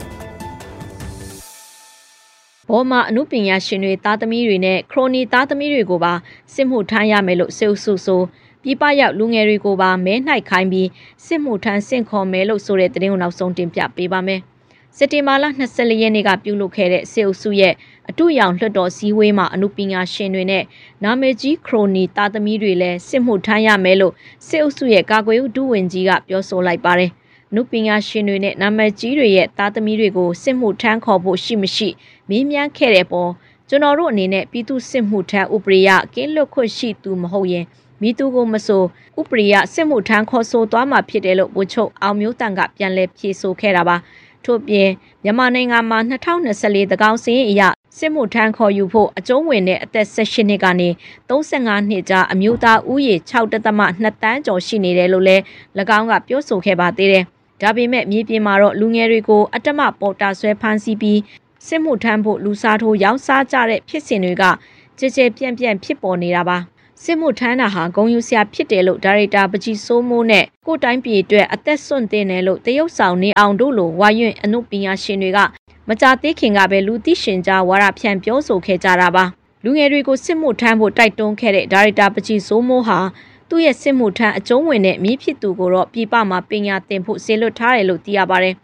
ဘောမအမှုပညာရှင်တွေသားသမီးတွေနဲ့ခရိုနီသားသမီးတွေကိုပါစစ်မှုထမ်းရမယ်လို့စေအုပ်စုဆိုပြပရောက်လူငယ်တွေကိုပါမဲနှိုက်ခိုင်းပြီးစစ်မှုထမ်းဆင့်ခေါ်မယ်လို့ဆိုတဲ့သတင်းကိုနောက်ဆုံးတင်ပြပေးပါမယ်။စက်တင်ဘာလ24ရက်နေ့ကပြုလုပ်ခဲ့တဲ့စစ်အုပ်စုရဲ့အတူရောင်လွှတ်တော်စည်းဝေးမှာအမှုပညာရှင်တွေနဲ့နာမည်ကြီးခရိုနီသားသမီးတွေလည်းစစ်မှုထမ်းရမယ်လို့စစ်အုပ်စုရဲ့ကာကွယ်ရေးဒုဝန်ကြီးကပြောဆိုလိုက်ပါတယ်။အမှုပညာရှင်တွေနဲ့နာမည်ကြီးတွေရဲ့သားသမီးတွေကိုစစ်မှုထမ်းခေါ်ဖို့ရှိမရှိမေးမြန်းခဲ့တဲ့ပေါ်ကျွန်တော်တို့အနေနဲ့ပြည်သူစစ်မှုထမ်းဥပဒေရကင်းလွတ်ခွင့်ရှိသူမဟုတ်ရင်မိသူကိုမဆိုဥပဒေရစစ်မှုထမ်းခေါ်ဆိုသွားမှာဖြစ်တယ်လို့ဗိုလ်ချုပ်အောင်မျိုးတန်ကပြန်လည်ဖြေဆိုခဲ့တာပါထို့ပြင်မြန်မာနိုင်ငံမှာ2024သကောင်စင်းအရစစ်မှုထမ်းခေါ်ယူဖို့အကျုံးဝင်တဲ့အသက်18နှစ်ကနေ35နှစ်ကြာအမျိုးသားဦးရေ 6.2 တန်းကျော်ရှိနေတယ်လို့လည်း၎င်းကပြောဆိုခဲ့ပါသေးတယ်။ဒါပေမဲ့မြေပြင်မှာတော့လူငယ်တွေကိုအတ္တမပေါ်တာဆွဲဖမ်းဆီးပြီးစစ်မှုထမ်းဖို့လူစားထိုးရောင်းစားကြတဲ့ဖြစ်စဉ်တွေကကြကြပြန့်ဖြစ်ပေါ်နေတာပါ။စစ်မှုထမ်းတာဟာဂုဏ်ယူစရာဖြစ်တယ်လို့ဒါရိုက်တာပကြီးစိုးမိုးနဲ့ကိုတိုင်းပြည်အတွက်အသက်ဆွန့်တင်တယ်လို့တရုတ်ဆောင်နေအောင်တို့လိုဝါရွံ့အမှုပညာရှင်တွေကမကြသေးခင်ကပဲလူသိရှင်ကြားဝါဒဖြန့်ပြောဆိုခဲ့ကြတာပါလူငယ်တွေကိုစစ်မှုထမ်းဖို့တိုက်တွန်းခဲ့တဲ့ဒါရိုက်တာပကြီးစိုးမိုးဟာသူ့ရဲ့စစ်မှုထမ်းအကျုံးဝင်တဲ့မိဖြစ်သူကိုတော့ပြည်ပမှာပညာသင်ဖို့ဆေလွတ်ထားတယ်လို့သိရပါတယ်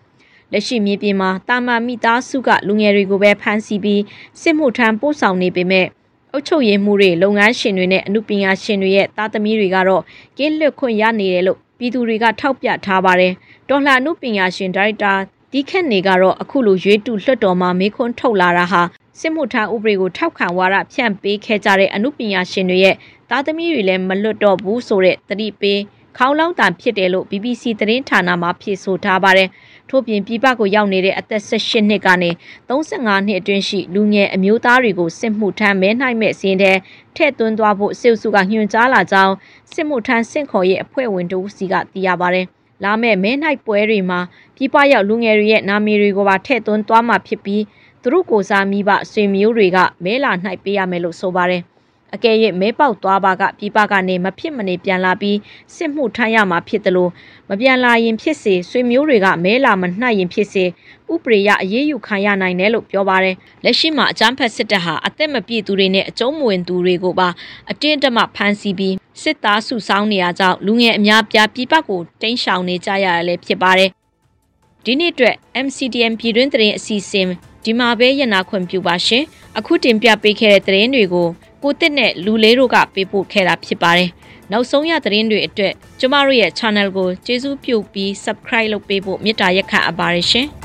လက်ရှိမြေပြင်မှာတာမန်မိသားစုကလူငယ်တွေကိုပဲဖမ်းဆီးပြီးစစ်မှုထမ်းပို့ဆောင်နေပေမဲ့အုပ်ချုပ်ရေးမှုတွေလုပ်ငန်းရှင်တွေနဲ့အမှုပညာရှင်တွေရဲ့သားသမီးတွေကတော့ကင်းလွတ်ခွင့်ရနေတယ်လို့ပြည်သူတွေကထောက်ပြထားပါတယ်။တော်လှန်အမှုပညာရှင်ဒါရိုက်တာဒီခက်နေကတော့အခုလိုရွေးတူလွှတ်တော်မှာမေးခွန်းထုတ်လာတာဟာစစ်မှုထမ်းဥပဒေကိုထောက်ခံဝါဒဖြန့်ပေးခဲ့ကြတဲ့အမှုပညာရှင်တွေရဲ့သားသမီးတွေလည်းမလွတ်တော့ဘူးဆိုတဲ့သတိပေးခေါင်းလောင်းတန်ဖြစ်တယ်လို့ BBC သတင်းဌာနမှဖြေဆိုထားပါတယ်။ထို့ပြင်ပြည်ပကိုရောက်နေတဲ့အသက်18နှစ်ကနေ35နှစ်အတွင်းရှိလူငယ်အမျိုးသားတွေကိုစစ်မှုထမ်းမဲနှိုက်မဲ့စီးရင်ထည့်သွင်းသွားဖို့စစ်အုပ်စုကညွှန်ကြားလာကြောင်းစစ်မှုထမ်းစင့်ခေါ်ရေးအဖွဲ့ဝင်တို့စီကသိရပါတယ်။လာမဲ့မဲနှိုက်ပွဲတွေမှာပြည်ပရောက်လူငယ်တွေရဲ့နာမည်တွေကိုပါထည့်သွင်းသွားမှာဖြစ်ပြီးသူတို့ကိုစားမိဘဆွေမျိုးတွေကမဲလာနှိုက်ပေးရမယ်လို့ဆိုပါတယ်။အကယ်၍မဲပေါက်သွားပါကပြည်ပကနေမဖြစ်မနေပြန်လာပြီးစစ်မှုထမ်းရမှာဖြစ်တယ်လို့မပြန်လာရင်ဖြစ်စေဆွေမျိုးတွေကမဲလာမနှိုက်ရင်ဖြစ်စေဥပဒေရအရေးယူခံရနိုင်တယ်လို့ပြောပါတယ်။လက်ရှိမှာအကြမ်းဖက်စစ်တပ်ဟာအသက်မပြည့်သူတွေနဲ့အကျုံးမဝင်သူတွေကိုပါအတင်းအဓမ္မဖမ်းဆီးပြီးစစ်သားစုဆောင်းနေရကြောင်းလူငယ်အများပြားပြည်ပကိုတိမ်းရှောင်နေကြရရလည်းဖြစ်ပါတယ်။ဒီနေ့အတွက် MCDM ပြည်တွင်းသတင်းအစီအစဉ်ဒီမှာပဲရနာခွင့်ပြုပါရှင်။အခုတင်ပြပေးခဲ့တဲ့သတင်းတွေကိုကိုတစ်နဲ့လူလေးတို့ကပေးပို့ခဲ့တာဖြစ်ပါတယ်။နောက်ဆုံးရသတင်းတွေအတွက်ကျမတို့ရဲ့ channel ကိုကျေးဇူးပြုပြီး subscribe လုပ်ပေးဖို့မေတ္တာရက်ခံအပ်ပါတယ်ရှင်။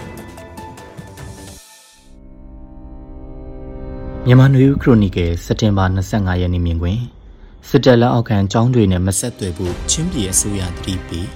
မြန်မာနွေဦးခရိုနီကယ်စက်တင်ဘာ25ရက်နေ့မြင်ကွင်းစစ်တပ်လက်အောက်ခံចောင်းတွေနဲ့မဆက်သွယ်ဖို့ချင်းပြည်အစိုးရတတိပေး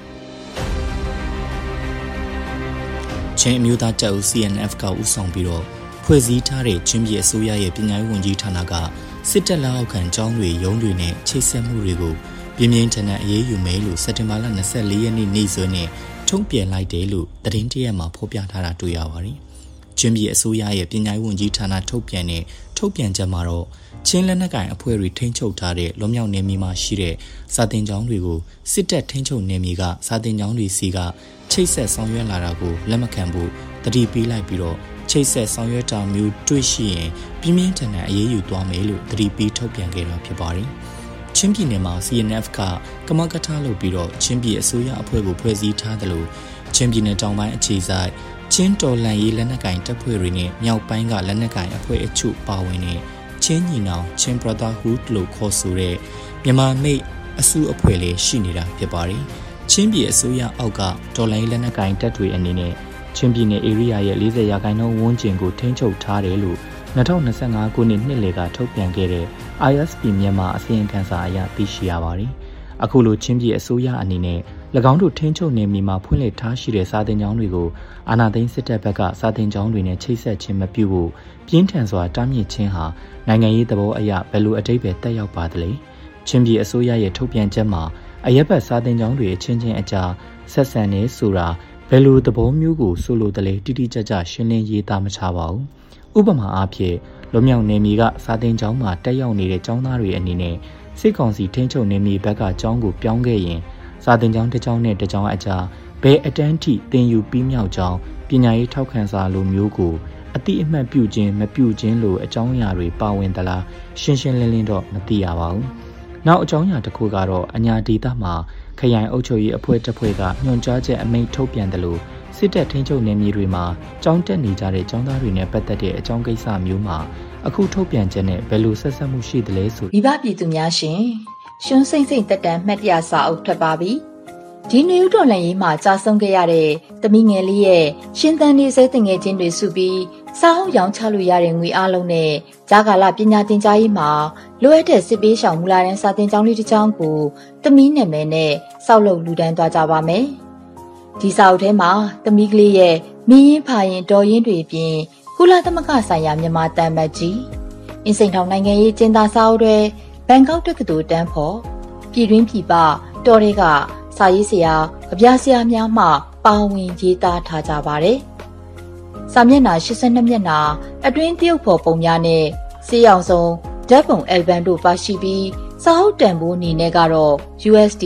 ချင်းအမျိုးသားတပ်ဦး CNF ကဦးဆောင်ပြီးတော့ဖွဲ့စည်းထားတဲ့ချင်းပြည်အစိုးရရဲ့ပညာရေးဝန်ကြီးဌာနကစစ်တပ်လက်အောက်ခံចောင်းတွေရုံးတွေနဲ့ချိတ်ဆက်မှုတွေကိုပြင်းပြင်းထန်ထန်အရေးယူမယ်လို့စက်တင်ဘာလ24ရက်နေ့နေ့စွဲနဲ့ထုံ့ပြန်လိုက်တယ်လို့သတင်းတရက်မှာဖော်ပြထားတာတွေ့ရပါတယ်။ချင်းပြည်အစိုးရရဲ့ပညာရေးဝန်ကြီးဌာနထုတ်ပြန်တဲ့ထုတ်ပြန်ချက်မှာတော့ချင်းလက်နက်ကိုင်အဖွဲ့တွေထိန်းချုပ်ထားတဲ့လွန်မြောက်နယ်မြေမှာရှိတဲ့စာတင်ကျောင်းတွေကိုစစ်တပ်ထိန်းချုပ်နယ်မြေကစာတင်ကျောင်းတွေစီကချိတ်ဆက်ဆောင်ရွက်လာတာကိုလက်မခံဖို့တတိပေးလိုက်ပြီးတော့ချိတ်ဆက်ဆောင်ရွက်တာမျိုးတွေ့ရှိရင်ပြင်းပြင်းထန်ထန်အရေးယူသွားမယ်လို့တတိပေးထုတ်ပြန်ခဲ့တာဖြစ်ပါတယ်။ချင်းပြည်နယ်မှာ CNF ကကမကထလုပ်ပြီးတော့ချင်းပြည်အစိုးရအဖွဲ့ကိုဖွဲ့စည်းထားတယ်လို့ချင်းပြည်နယ်တောင်ပိုင်းအခြေစိုက်ချင်းတော်လန်ရေးလက်နက်ကိုင်တပ်ဖွဲ့တွေနဲ့မြောက်ပိုင်းကလက်နက်ကိုင်အဖွဲ့အချို့ပါဝင်တဲ့ချင်းညီနောင်ချင်း Brotherhood လို့ခေါ်ဆိုတဲ့မြန်မာမိတ်အစုအဖွဲ့လေးရှိနေတာဖြစ်ပါတယ်။ချင်းပြည်အစိုးရအောက်ကတော်လန်ရေးလက်နက်ကိုင်တပ်တွေအနေနဲ့ချင်းပြည်နယ် area ရဲ့40%ဝန်းကျင်ကိုထိန်းချုပ်ထားတယ်လို့2025ခုနှစ်နှစ်လယ်ကထုတ်ပြန်ခဲ့တဲ့ ISP မြန်မာအစီရင်ခံစာအရသိရှိရပါတယ်။အခုလိုချင်းပြည်အစိုးရအနေနဲ့၎င်းတို့ထိန်းချုပ်နေမြေမှာဖွင့်လှစ်ထားရှိတဲ့စာသင်ကျောင်းတွေကိုအာဏာသိမ်းစစ်တပ်ဘက်ကစာသင်ကျောင်းတွေနဲ့ချိတ်ဆက်ခြင်းမပြုဖို့ပြင်းထန်စွာတားမြစ်ခြင်းဟာနိုင်ငံရေးသဘောအရဘယ်လိုအဓိပ္ပာယ်တက်ရောက်ပါသလဲ။ချင်းပြည်အစိုးရရဲ့ထုတ်ပြန်ချက်မှာအရက်ဘတ်စာသင်ကျောင်းတွေအချင်းချင်းအကြားဆက်ဆံနေဆိုတာဘယ်လိုသဘောမျိုးကိုဆိုလိုတယ်လဲတိတိကျကျရှင်းလင်းရေးသားမချပါဘူး။ဥပမာအားဖြင့်လွန်မြောက်နယ်မြေကစာသင်ကျောင်းမှာတက်ရောက်နေတဲ့ကျောင်းသားတွေအနေနဲ့စစ်ကောင်စီထိန်းချုပ်နယ်မြေဘက်ကကျောင်းကိုပြောင်းခဲ့ရင်စာသင်ကျောင်းတစ်ကျောင်းနဲ့တစ်ကျောင်းအကြားဘယ်အတန်းထိသင်ယူပြီးမြောက်ကြောင်းပညာရေးထောက်ခံစာလိုမျိုးကိုအတိအမှတ်ပြုခြင်းမပြုခြင်းလိုအကြောင်းအရာတွေပါဝင်သလားရှင်းရှင်းလင်းလင်းတော့မသိရပါဘူး။နောက်အကြောင်းအရာတစ်ခုကတော့အညာဒေသမှာခရိုင်အုပ်ချုပ်ရေးအဖွဲ့တစ်ဖွဲ့ကညွှန်ကြားချက်အမိန့်ထုတ်ပြန်တယ်လို့စစ်တပ်ထိန်းချုပ်နယ်မြေတွေမှာကျောင်းတက်နေကြတဲ့ကျောင်းသားတွေနဲ့ပတ်သက်တဲ့အကြောင်းကိစ္စမျိုးမှာအခုထုတ်ပြန်ချက်နဲ့ဘယ်လိုဆက်ဆက်မှုရှိသလဲဆိုမိဘပြည်သူများရှင်ရှွန်းစိမ့်စိမ့်တက်တန်းမှတ်တရစာအုပ်ထွက်ပါပြီဒီနွေဦးတော်လှန်ရေးမှာကြာဆုံးခဲ့ရတဲ့သမီးငယ်လေးရဲ့ရှင်သန်နေစေတငယ်ချင်းတွေစုပြီးစာအုပ်ရောင်းချလို့ရတဲ့ငွေအားလုံးနဲ့ဂျာကာလပညာသင်ကြားရေးမှာလိုအပ်တဲ့စစ်ပေးရှောင်မူလာတန်းစာသင်ကျောင်းလေးတစ်ကျောင်းကိုသမီးနာမည်နဲ့စောက်လုပ်လူဒန်းသွားကြပါမယ်ဒီစာအုပ်ထဲမှာသမီးကလေးရဲ့မင်းရင်ဖာရင်တော်ရင်တွေအပြင်ကုလသမဂ္ဂဆိုင်ရာမြန်မာတန်မတ်ကြီးအင်းစိန်ထောင်နိုင်ငံရေးကျင်းသားစာအုပ်တွေဘန်ကောက်တက္ကသိုလ်တန်းဖို့ပြည်တွင်းပြည်ပတော်တွေကစာရေးဆရာကြပြဆရာများမှပါဝင်ရေးသားထားကြပါတယ်။စာမျက်နှာ82မျက်နှာအတွင်းတရုတ်ဖော်ပုံများနဲ့စေးအောင်ဆုံးဓာတ်ပုံအယ်ဘမ်တို့ပါရှိပြီးစာအုပ်တန်ဖိုးအနေနဲ့ကတော့ USD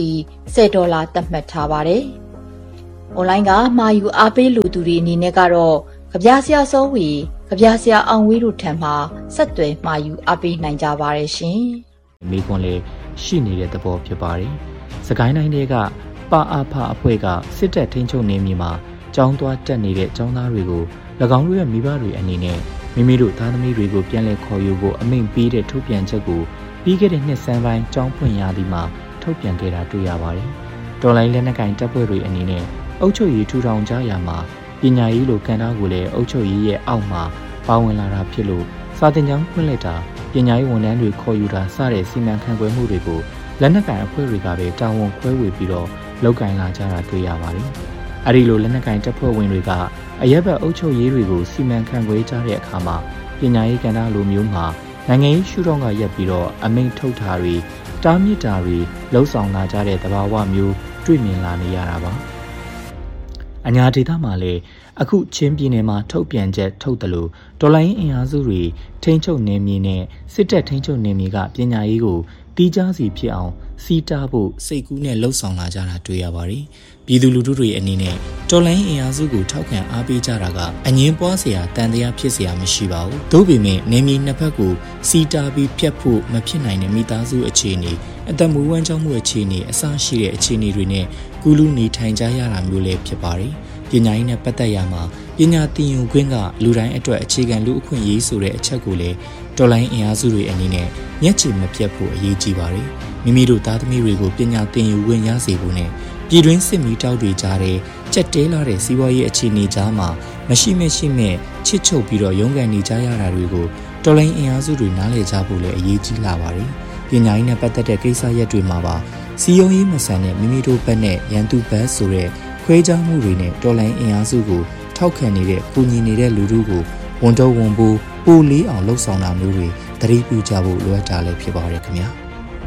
$10သတ်မှတ်ထားပါတယ်။ online ကမှာယူအားပေးလူသူတွေအနေနဲ့ကတော့ကြပြဆရာစောဝီကြပြဆရာအောင်ဝေးတို့ထံမှဆက်သွယ်မှာယူအားပေးနိုင်ကြပါတယ်ရှင်။မိကွန်လေးရှိနေတဲ့သဘောဖြစ်ပါတယ်။စကိုင်းတိုင်းတွေကပါအာဖအဖွဲ့ကစစ်တပ်ထိန်းချုပ်နေမြေမှာကျောင်းသွားတက်နေတဲ့ကျောင်းသားတွေကို၎င်းတို့ရဲ့မိဘတွေအနေနဲ့မိမိတို့သားသမီးတွေကိုပြန်လည်ခေါ်ယူဖို့အမိန့်ပေးတဲ့ထုတ်ပြန်ချက်ကိုပြီးခဲ့တဲ့နှစ်ဆန်းပိုင်းကျောင်းဖွင့်ရသည်မှာထုတ်ပြန်ခဲ့တာတွေ့ရပါတယ်။တော်လိုင်းလက်နက်ကင်တပ်ဖွဲ့တွေအနေနဲ့အုပ်ချုပ်ရေးထူထောင်ကြရမှာပညာရေးလိုကဏ္ဍကိုလည်းအုပ်ချုပ်ရေးရဲ့အောက်မှာပါဝင်လာတာဖြစ်လို့စာသင်ကျောင်းဖွင့်လိုက်တာပညာရေးဝန်ထမ်းတွေခေါ်ယူတာစတဲ့စီမံခန့်ခွဲမှုတွေကိုလက်နက်ကင်အဖွဲ့တွေကပဲတာဝန်ခွဲဝေပြီးတော့လုပ်ကိုင်လာကြတာတွေ့ရပါတယ်။အဲဒီလိုလက်နက်ကင်တပ်ဖွဲ့ဝင်တွေကအရက်ဘက်အုပ်ချုပ်ရေးတွေကိုစီမံခန့်ခွဲကြတဲ့အခါမှာပညာရေးကဏ္ဍလိုမျိုးမှာနိုင်ငံရေးရှုထောင့်ကရပ်ပြီးတော့အမိန့်ထုတ်တာတွေတားမြစ်တာတွေလှုံ့ဆော်လာကြတဲ့သဘာဝမျိုးတွေ့မြင်လာနေရတာပါ။အညာဒေသမှာလည်းအခုချင်းပြည်နယ်မှာထုတ်ပြန်ချက်ထုတ်တယ်လို့ဒေါ်လာရင်းအင်အားစုတွေထိန်းချုပ်နေမြေနဲ့စစ်တပ်ထိန်းချုပ်နေမြေကပညာရေးကိုတီးခြားစီဖြစ်အောင်စီးတားဖို့စိတ်ကူးနဲ့လှုံ့ဆော်လာကြတာတွေ့ရပါတယ်။ပြည်သူလူထုတွေအနေနဲ့ဒေါ်လာရင်းအင်အားစုကိုထောက်ခံအားပေးကြတာကအငင်းပွားစရာတန်တရားဖြစ်စရာမရှိပါဘူး။သို့ပေမဲ့နေမြေနှစ်ဖက်ကိုစီးတားပြီးဖြတ်ဖို့မဖြစ်နိုင်တဲ့မိသားစုအခြေအနေအသက်မွေးဝမ်းကြောင်းမှုအခြေအနေအစရှိတဲ့အခြေအနေတွေနဲ့ကူးလူနေထိုင်ကြရတာမျိုးလည်းဖြစ်ပါတယ်။ပညာရေးနဲ့ပတ်သက်ရမှာပညာသင်ယူခွင့်ကလူတိုင်းအတွက်အခြေခံလူအခွင့်အရေးဆိုတဲ့အချက်ကိုလည်းတော်လိုင်းအင်အားစုတွေအနေနဲ့မျက်ခြေမပြတ်ဖို့အရေးကြီးပါတယ်။မိမိတို့သားသမီးတွေကိုပညာသင်ယူခွင့်ရစေဖို့နဲ့ပြည်တွင်းစစ်မီတောက်တွေကြားတဲ့ကြက်တဲလာတဲ့စီးပွားရေးအခြေအနေကြားမှာမရှိမဲ့ချစ်ချုပ်ပြီးတော့ရုန်းကန်နေကြရတာတွေကိုတော်လိုင်းအင်အားစုတွေနားလည်ကြဖို့လည်းအရေးကြီးလာပါတယ်။ပညာရေးနဲ့ပတ်သက်တဲ့ကိစ္စရပ်တွေမှာပါစီယုံရေးမဆန်တဲ့မိမိတို့ဘက်နဲ့ရန်သူဘက်ဆိုတဲ့ခွဲခြားမှုတွေနဲ့တော်လိုင်းအင်အားစုကိုထောက်ခံနေတဲ့ကူညီနေတဲ့လူထုကိုဝန်တော့ဝန်ပိုးပိုလေးအောင်လှုပ်ဆောင်တာမျိုးတွေသတိပြုကြဖို့လိုအပ်တာလည်းဖြစ်ပါတယ်ခင်ဗျာ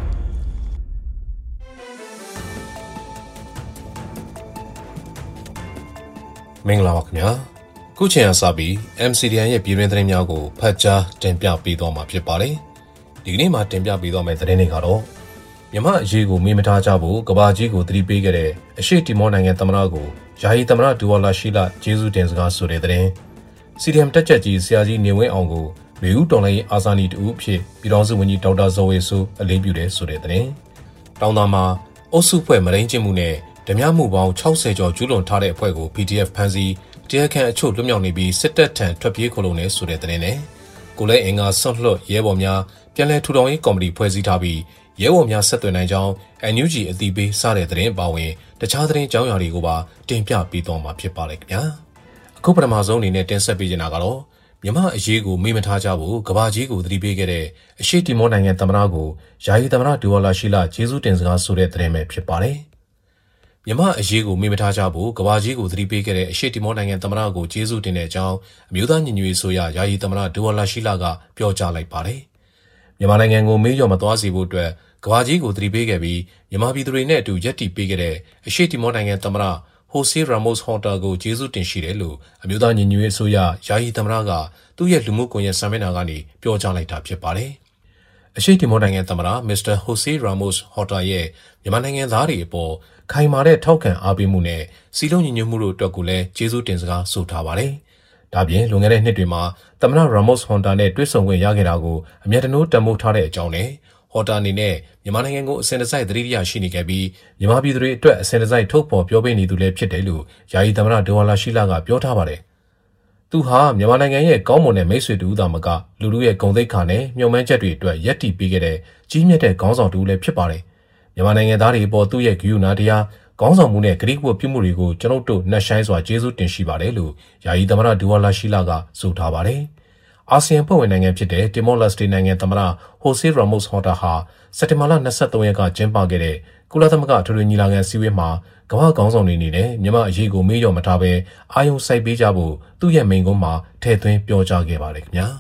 မင်္ဂလာပါခင်ဗျာခုချိန်အစပြီး MCDN ရဲ့ပြည်တွင်းသတင်းများကိုဖတ်ကြားတင်ပြပေးသွားမှာဖြစ်ပါတယ်ဒီကနေ့မှာတင်ပြပေးသွားမယ့်သတင်းတွေကတော့မြန်မာအရေးကိုမေးမထားကြဖို့ကဘာကြီးကိုသတိပေးခဲ့တဲ့အရှေ့တီမောနိုင်ငံသမ္မတကိုယာယီသမ္မတဒူဝါလာရှိလာကျေးဇူးတင်စကားဆိုတဲ့သတင်း CDM တက်ချက်ကြီးဆရာကြီးနေဝင်းအောင်ကိုလူဦးတော်လိုင်းအာဇာနည်တူအဖြစ်ပြည်တော်စုဝန်ကြီးဒေါက်တာဇော်ဝေဆိုးအလေးပြုတယ်ဆိုတဲ့သတင်းတောင်သာမှာအုပ်စုဖွဲ့မရင်းကျင်းမှုနဲ့ဓမြမှုပေါင်း60ကျော်ကျူးလွန်ထားတဲ့အဖွဲ့ကို PDF ဖမ်းဆီးတရားခံအချို့လွတ်မြောက်နေပြီးစစ်တပ်ထံထွက်ပြေးခိုလုံနေဆိုတဲ့သတင်းနဲ့ကိုလဲအင်္ဂါဆွတ်လွတ်ရဲဘော်များပြန်လည်ထူထောင်ရေးကော်မတီဖွဲ့စည်းထားပြီးရဲဘော်များဆက်သွယ်နိုင်ကြောင်း NUG အသိပေးစတဲ့သတင်းပါဝင်တခြားသတင်းကြောင်းရာတွေကိုပါတင်ပြပေးသွားမှာဖြစ်ပါတယ်ခင်ဗျာအခုပထမဆုံးအနေနဲ့တင်ဆက်ပေးချင်တာကတော့မြန်မာအရေးကိုမေးမထားကြဘူးကဘာကြီးကိုသတိပေးခဲ့တဲ့အရှေ့တီမောနိုင်ငံသမ္မတကိုယာယီသမ္မတဒူဝါလာရှိလာကျေးဇူးတင်စကားဆိုတဲ့သတင်းပဲဖြစ်ပါတယ်မြန်မာအရေးကိုမေးမထားကြဘူးကဘာကြီးကိုသတိပေးခဲ့တဲ့အရှေ့တီမောနိုင်ငံသမ္မတကိုကျေးဇူးတင်တဲ့အကြောင်းအမျိုးသားညီညွတ်ရေးဆိုရယာယီသမ္မတဒူဝါလာရှိလာကပြောကြားလိုက်ပါတယ်မြန်မာနိုင်ငံကိုမေးလျော့မသွားစေဖို့အတွက်ကဘာကြီးကိုသတိပေးခဲ့ပြီးမြန်မာပြည်သူတွေနဲ့အတူရပ်တည်ပေးခဲ့တဲ့အရှေ့တီမောနိုင်ငံသမ္မတဟိုဆေးရာမို့စ်ဟော်တာကိုကျေးဇူးတင်ရှိတယ်လို့အမျိုးသားညီညွတ်ရေးအစိုးရယာယီသမ္မတကသူ့ရဲ့လူမှုကွန်ရက်စာမျက်နှာကနေပြောကြားလိုက်တာဖြစ်ပါတယ်။အရှေ့တီမောနိုင်ငံသမ္မတမစ္စတာဟိုဆေးရာမို့စ်ဟော်တာရဲ့မြန်မာနိုင်ငံသားတွေအပေါ်ခိုင်မာတဲ့ထောက်ခံအားပေးမှုနဲ့စီလုံးညီညွတ်မှုတို့အတွက်ကိုလည်းကျေးဇူးတင်စကားဆိုထားပါတယ်။ဒါပြင်လွန်ခဲ့တဲ့နှစ်တွေမှာသမ္မတရာမို့စ်ဟော်တာနဲ့တွေ့ဆုံခွင့်ရခဲ့တာကိုအမြဲတမ်းတန်ဖိုးထားတဲ့အကြောင်းနဲ့ဟော်တာအနေနဲ့မြန်မာနိုင်ငံကိုအစဉ်တစိုက်သတိရရှိနေခဲ့ပြီးမြန်မာပြည်သူတွေအတွက်အစဉ်တစိုက်ထုတ်ဖော်ပြောပေးနေသူလည်းဖြစ်တယ်လို့ယာယီသမ္မတဒူဝါလာရှိလာကပြောထားပါတယ်။သူဟာမြန်မာနိုင်ငံရဲ့ကောင်းမွန်တဲ့မိတ်ဆွေတူဦးသာမကလူလူရဲ့ဂုဏ်သိက္ခာနဲ့မျှော်မှန်းချက်တွေအတွက်ယက်တီပေးခဲ့တဲ့ကြီးမြတ်တဲ့ခေါင်းဆောင်တူလည်းဖြစ်ပါတယ်။မြန်မာနိုင်ငံသားတွေအပေါ်သူ့ရဲ့ဂရုဏာတရားခေါင်းဆောင်မှုနဲ့ဂရုဝတ်ပြုမှုတွေကိုကျွန်ုပ်တို့နှက်ဆိုင်စွာကျေးဇူးတင်ရှိပါတယ်လို့ယာယီသမ္မတဒူဝါလာရှိလာကဆိုထားပါတယ်။အာဆီယံဖွဲ့ဝင်နိုင်ငံဖြစ်တဲ့တီမောလက်စတေနိုင်ငံသမ္မတဟိုဆေးရာမို့စ်ဟော်တာဟာစက်တင်ဘာလ23ရက်ကကျင်းပခဲ့တဲ့ကုလသမဂ္ဂထွေထွေညီလာခံစည်းဝေးမှာကမ္ဘာ့ခေါင်းဆောင်တွေအနေနဲ့မြန်မာအရေးကိုမေးလျော့မထားဘဲအာရုံစိုက်ပေးကြဖို့သူ့ရဲ့မိန့်ခွန်းမှာထည့်သွင်းပြောကြားခဲ့ပါတယ်ခင်ဗျာ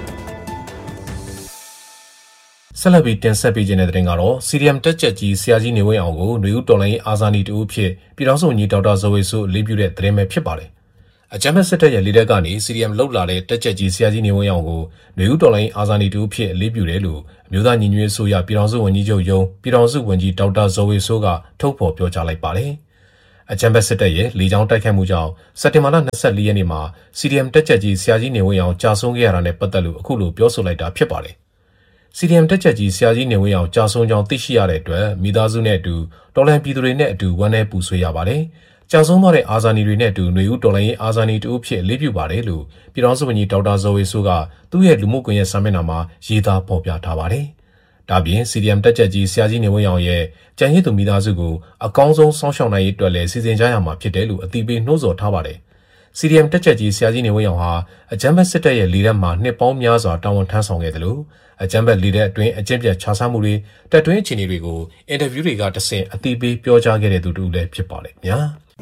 ဆက်လက်ပြီးတင်ဆက်ပေးခြင်းတဲ့တင်ကတော့ CDM တက်ချက်ကြီးဆရာကြီးနေဝင်းအောင်ကိုຫນွေဦးတော်လိုင်းအာဇာနည်တူဖြစ်ပြည်တော်စုဝန်ကြီးဒေါက်တာဇော်ဝေဆိုးအလေးပြုတဲ့သတင်းပဲဖြစ်ပါတယ်အကြမ်းဖက်စစ်တပ်ရဲ့လေတပ်ကနေ CDM လှုပ်လာတဲ့တက်ချက်ကြီးဆရာကြီးနေဝင်းအောင်ကိုຫນွေဦးတော်လိုင်းအာဇာနည်တူဖြစ်အလေးပြုတယ်လို့အမျိုးသားညီညွတ်ရေးအစိုးရပြည်တော်စုဝန်ကြီးချုပ်ရုံးပြည်တော်စုဝန်ကြီးဒေါက်တာဇော်ဝေဆိုးကထုတ်ဖော်ပြောကြားလိုက်ပါတယ်အကြမ်းဖက်စစ်တပ်ရဲ့လေကြောင်းတိုက်ခိုက်မှုကြောင့်စက်တင်ဘာလ24ရက်နေ့မှာ CDM တက်ချက်ကြီးဆရာကြီးနေဝင်းအောင်ကြာဆုံးခဲ့ရတာနဲ့ပတ်သက်လို့အခုလိုပြောဆိုလိုက်တာဖြစ်ပါတယ်CDM တက်ချက်ကြီးဆရာကြီးနေဝင်းအောင်ကြာဆုံးကြောင်းသိရှိရတဲ့အတွက်မိသားစုနဲ့အတူတော်လှန်ပြည်သူတွေနဲ့အတူဝမ်းနည်းပူဆွေးရပါတယ်ကြာဆုံးသွားတဲ့အာဇာနည်တွေနဲ့အတူຫນွေဦးတော်လှန်ရေးအာဇာနည်တူဖြစ်လေးပြုပါတယ်လို့ပြည်ထောင်စုဝန်ကြီးဒေါက်တာဇော်ဝေဆိုးကသူ့ရဲ့လူမှုကွန်ရက်စာမျက်နှာမှာရေးသားဖော်ပြထားပါတယ်။ဒါပြင် CDM တက်ကြကြီးဆရာကြီးနေဝင်းအောင်ရဲ့ကြံရည်သူမိသားစုကိုအကောင်းဆုံးစောင့်ရှောက်နိုင်ရေးအတွက်လည်းစီစဉ်ကြရမှာဖြစ်တယ်လို့အသိပေးနှိုးဆော်ထားပါတယ်။ CDM တက်ကြကြီးဆရာကြီးနေဝင်းအောင်ဟာအကြမ်းဖက်စစ်တပ်ရဲ့လေတပ်မှာနှစ်ပေါင်းများစွာတာဝန်ထမ်းဆောင်ခဲ့တယ်လို့အကြမ်းဖက်လေတပ်အတွင်းအကျင့်ပြတ်ခြားဆမှုတွေတပ်တွင်းအခြေအနေတွေကိုအင်တာဗျူးတွေကတဆင့်အသိပေးပြောကြားခဲ့တဲ့သူတူလည်းဖြစ်ပါတယ်ခင်ဗျာ။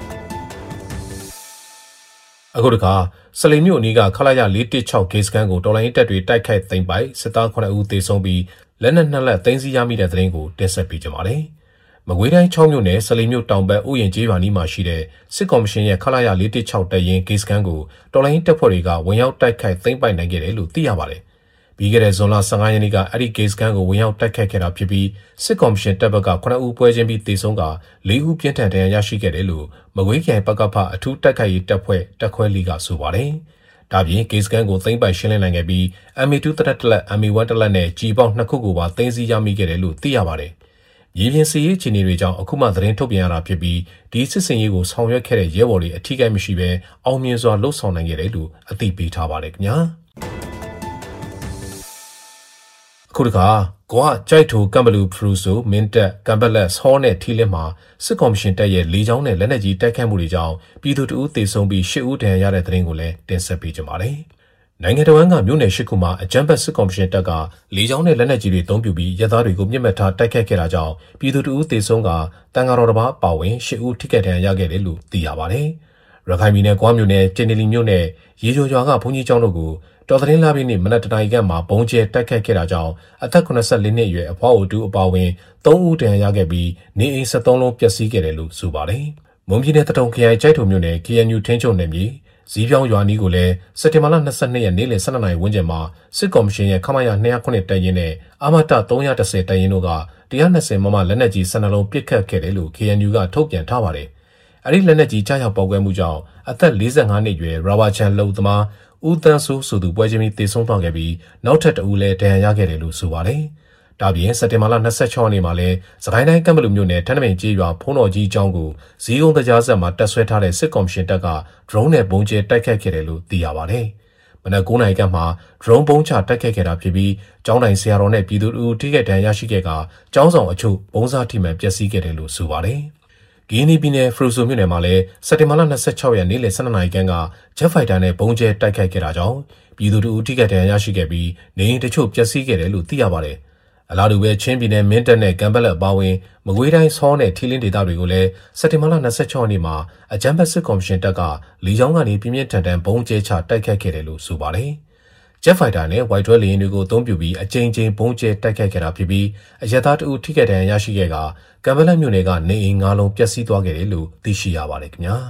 အခုတခါစလိမ်မြို့အနီးကခလာရ416ဂေစကန်ကိုတော်လိုင်းတပ်တွေတိုက်ခိုက်သိမ်းပိုက်စစ်သား9ဦးသေဆုံးပြီးလက်နက်2လက်သိမ်းဆည်းရမိတဲ့သတင်းကိုတင်ဆက်ပေးကြပါမယ်။မကွေးတိုင်း6မြို့နယ်စလိမ်မြို့တောင်ဘက်ဥယျာဉ်ကျေးရွာနီးမှာရှိတဲ့စစ်ကော်မရှင်ရဲ့ခလာရ416တပ်ရင်းဂေစကန်ကိုတော်လိုင်းတပ်ဖွဲ့တွေကဝင်ရောက်တိုက်ခိုက်သိမ်းပိုက်နိုင်ခဲ့တယ်လို့သိရပါတယ်။ပြီးခဲ့တဲ့ဇွန်လ15ရက်နေ့ကအဲ့ဒီဂေစကန်ကိုဝင်ရောက်တိုက်ခိုက်ခဲ့တာဖြစ်ပြီးစစ်ကော်မရှင်တပ်ဘက်က9ဦးပွဲချင်းပြီးသေဆုံးက4ဦးပြင်းထန်ဒဏ်ရာရရှိခဲ့တယ်လို့မကွေးခရိုင်ပကဖအထူးတိုက်ခိုက်ရေးတပ်ဖွဲ့တပ်ခွဲလီကဆိုပါတယ်။ဒါပြင်ဂေစကန်ကိုသိမ်းပိုက်ရှင်းလင်းနိုင်ခဲ့ပြီး MA2 တလက် MA1 တလက်နဲ့ကြီးပေါင်း2ခုကိုပါသိမ်းဆည်းရမိခဲ့တယ်လို့သိရပါတယ်။ရေပြင်စီရေးအခြေအနေတွေကြောင့်အခုမှသတင်းထုတ်ပြန်ရတာဖြစ်ပြီးဒီစစ်စင်ရေးကိုဆောင်ရွက်ခဲ့တဲ့ရဲဘော်တွေအထူးကိမရှိဘဲအောင်မြင်စွာလှုပ်ဆောင်နိုင်ခဲ့တယ်လို့အသိပေးထားပါတယ်ခင်ဗျာ။ခုတခါကွာကြိုက်ထိုကမ်ဘလူဖရူဆိုမင်းတက်ကမ်ဘလက်ဟောနဲ့ထီလင်းမှာစစ်ကော်မရှင်တပ်ရဲ့လေကြောင်းနဲ့လက်နက်ကြီးတိုက်ခိုက်မှုတွေကြောင့်ပြည်သူ2ဦးသေဆုံးပြီး10ဦးဒဏ်ရာရတဲ့သတင်းကိုလည်းတင်ဆက်ပေးကြပါမယ်။နိုင်ငံတော်ဝန်ကမြို့နယ်10ခုမှာအကြမ်းဖက်စစ်ကော်မရှင်တပ်ကလေကြောင်းနဲ့လက်နက်ကြီးတွေအသုံးပြုပြီးရဲသားတွေကိုမြစ်မှတ်ထားတိုက်ခိုက်ခဲ့တာကြောင့်ပြည်သူ2ဦးသေဆုံးကတန်ဃာတော်တစ်ပါးပါဝင်10ဦးထိခိုက်ဒဏ်ရာရခဲ့တယ်လို့သိရပါတယ်။ရခိုင်ပြည်နယ်ကွာမြို့နယ်ကျင်းနီလီမြို့နယ်ရေကျော်ရွာကဘုန်းကြီးကျောင်းတို့ကိုတော်သတင်းလာပြီးနေ့မနက်တနာရီခန့်မှာဘုံကျဲတိုက်ခတ်ခဲ့တာကြောင့်အသက်84နှစ်အရွယ်အဖွားအိုတူအပါဝင်3ဦးဒဏ်ရာရခဲ့ပြီးနေအိမ်73လုံးပျက်စီးခဲ့တယ်လို့ဆိုပါတယ်။မွန်ပြည်နယ်တထုံခရိုင်ကျိုက်ထုံမြို့နယ် KNU ထင်းချုံနယ်မြေဇီးပြောင်းရွာနီးကိုလည်းစက်တင်ဘာလ22ရက်နေ့လယ်12နာရီဝန်းကျင်မှာစစ်ကော်မရှင်ရဲ့ခမရ209တပ်ရင်းနဲ့အာမတ310တပ်ရင်းတို့က120မမလက်နက်ကြီး12လုံးပစ်ခတ်ခဲ့တယ်လို့ KNU ကထုတ်ပြန်ထားပါတယ်။အဲဒီလက်နက်ကြီးကြားရောက်ပေါက်ကွဲမှုကြောင့်အသက်45နှစ်အရွယ်ရာဘာချန်လုံသမားဦးတန်းဆိုးဆိုသူပွဲချင်းပြီးသေဆုံးသွားခဲ့ပြီးနောက်ထပ်2ဦးလည်းဒဏ်ရာရခဲ့တယ်လို့ဆိုပါတယ်။ဒါပြင်စက်တင်ဘာလ26ရက်နေ့မှာလည်းစကိုင်းတိုင်းကမ်ဘလူမြို့နယ်ထန်းတပင်ကျေးရွာဖုံးတော်ကြီးကျောင်းကိုဇီးကုန်းတရားဆက်မှာတပ်ဆွဲထားတဲ့စစ်ကော်မရှင်တပ်က drone နဲ့ပုံကျဲတိုက်ခတ်ခဲ့တယ်လို့သိရပါတယ်။မနက်9:00နာရီခန့်မှာ drone ပုံချတိုက်ခတ်ခဲ့တာဖြစ်ပြီးကျောင်းတိုင်ဆရာတော်နဲ့ပြည်သူတို့ထိခိုက်ဒဏ်ရာရရှိခဲ့ကကျောင်းဆောင်အချို့ပုံစားထိမှန်ပျက်စီးခဲ့တယ်လို့ဆိုပါတယ်။ဂီနီပြည်နယ်ဖရူဆိုမြို့နယ်မှာလည်းစက်တင်ဘာလ26ရက်နေ့လယ်12နာရီခန့်ကဂျက်ဖိုက်တာနဲ့ပုံကျဲတိုက်ခိုက်ခဲ့တာကြောင့်ပြည်သူတို့ထိခိုက်ဒဏ်ရာရရှိခဲ့ပြီးနေအိမ်တချို့ပျက်စီးခဲ့တယ်လို့သိရပါတယ်။အလားတူပဲချင်းပြည်နယ်မင်းတပ်နဲ့ကမ်ဘလက်အပါဝင်မကွေးတိုင်းဆောနဲ့ထီလင်းဒေသတွေကိုလည်းစက်တင်ဘာလ26ရက်နေ့မှာအကြမ်းဖက်စစ်ကော်မရှင်တပ်ကလေကြောင်းကနေပြင်းပြင်းထန်ထန်ပုံကျဲချတိုက်ခိုက်ခဲ့တယ်လို့ဆိုပါတယ်။ဂျက်ဖိုက်တာနဲ့ဝိုက်တွဲလေယာဉ်တွေကိုအသုံးပြုပြီးအကြိမ်ကြိမ်ပုံကျဲတိုက်ခိုက်ခဲ့တာဖြစ်ပြီးအရက်သား2ဦးထိခိုက်ဒဏ်ရာရရှိခဲ့ကကမ်ဘလက်မြို့နယ်ကနေအိမ်9လုံးပျက်စီးသွားခဲ့တယ်လို့သိရှိရပါတယ်ခင်ဗျာ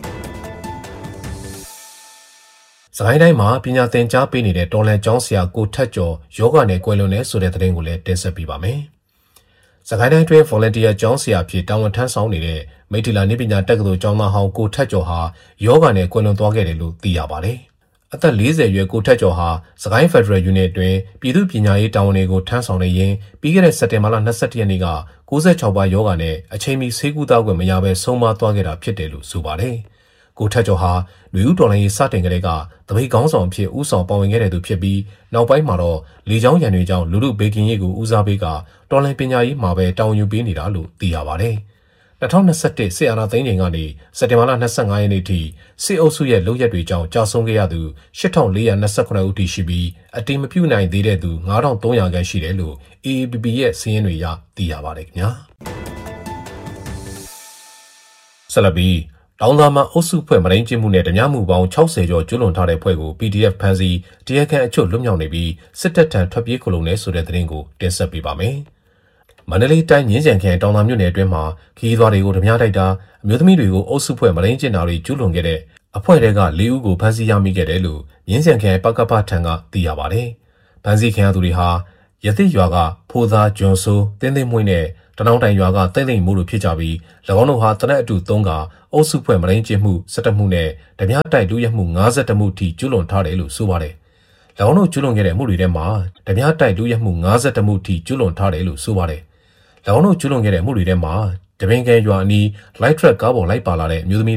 ။စကိုင်းတိုင်းမှာပညာသင်ကြားပေးနေတဲ့တော်လန်ကျောင်းဆရာကိုထက်ကျော်ယောဂနဲ့ကွယ်လွန်တဲ့ဆိုတဲ့သတင်းကိုလည်းတင်ဆက်ပေးပါမယ်။စကိုင်းတိုင်းတွင် volunteer ကျောင်းဆရာဖြစ်တာဝန်ထမ်းဆောင်နေတဲ့မိထီလာနေပညာတက္ကသိုလ်ကျောင်းသားဟောင်းကိုထက်ကျော်ဟာယောဂနဲ့ကွယ်လွန်သွားခဲ့တယ်လို့သိရပါတယ်။အသက်40အရွယ်ကိုထက်ကျော်ဟာစကိုင်းဖက်ဒရယ်ယူနစ်အတွင်းပြည်သူ့ပညာရေးတာဝန်တွေကိုထမ်းဆောင်နေရင်ပြီးခဲ့တဲ့စက်တင်ဘာလ22ရက်နေ့က96ပါးယောဂနဲ့အချိန်မီဆေးကုသခွင့်မရဘဲဆုံးမသွားခဲ့တာဖြစ်တယ်လို့ဆိုပါတယ်။ကိုထက်ကျော်ဟာလူဦးတော်လိုင်းရေးစတင်ကလေးကတပိတ်ကောင်းဆောင်ဖြစ်ဦးဆောင်ပါဝင်ခဲ့တဲ့သူဖြစ်ပြီးနောက်ပိုင်းမှာတော့လေကြောင်းရန်တွေကြောင့်လူလူဘေကင်ရေးကိုဦးစားပေးကတော်လိုင်းပညာရေးမှာပဲတာဝန်ယူပေးနေတာလို့သိရပါတယ်။2021စစ်အာဏာသိမ်းချိန်ကနေစက်တင်ဘာလ25ရက်နေ့ထိစစ်အုပ်စုရဲ့လုပ်ရက်တွေကြောင့်ကြာဆုံးခဲ့ရသူ8429ဦးထိရှိပြီးအတိမပြုနိုင်သေးတဲ့သူ9300ခန့်ရှိတယ်လို့ AAPP ရဲ့စာရင်းတွေအရသိရပါတယ်ခင်ဗျာ။ဆက်လက်ပြီးတောင်သာမအုပ်စုဖွဲ့မရင်းကျင်းမှုနဲ့ဓမြမှုပေါင်း60ကျော်ကျွလွန်ထားတဲ့ဖွဲ့ကို PDF ဖမ်းဆီးတရားခံအချို့လွတ်မြောက်နေပြီးစစ်တပ်ထံထွက်ပြေးခိုလုံနေဆိုတဲ့သတင်းကိုတင်ဆက်ပေးပါမယ်။မန္တလေးတိုင်းမြင်းကြံခရိုင်တောင်သာမြို့နယ်အတွင်းမှာခီးသွားတွေကိုဓမြတိုက်တာအမျိုးသမီးတွေကိုအုပ်စုဖွဲ့မရင်းကျင်းတာတွေကျူးလွန်ခဲ့တဲ့အဖွဲ့တွေက4ဦးကိုဖမ်းဆီးရမိခဲ့တယ်လို့မြင်းကြံခရိုင်ပကပထံကသိရပါတယ်။ဖမ်းဆီးခံရသူတွေဟာရသစ်ရွာကဖိုးသားဂျွန်ဆိုးတင်းသိမ့်မွှေးနဲ့တနောင်းတိုင်ရွာကတိတ်လိမ့်မှုတို့ဖြစ်ကြပြီး၎င်းတို့ဟာတနက်အတူ3ကအုပ်စုဖွဲ့မရင်းကျင်းမှု17မှုနဲ့ဓမြတိုက်လူရဲမှု52မှုထိကျူးလွန်ထားတယ်လို့ဆိုပါတယ်။၎င်းတို့ကျူးလွန်ခဲ့တဲ့မှုတွေထဲမှာဓမြတိုက်လူရဲမှု52မှုထိကျူးလွန်ထားတယ်လို့ဆိုပါတယ်။၎င်းတို့ကျူးလွန်ခဲ့တဲ့မှုတွေထဲမှာတပင်ကဲရွာအနီး light truck ကားပေါ်လိုက်ပါလာတဲ့အမျိုးသမီး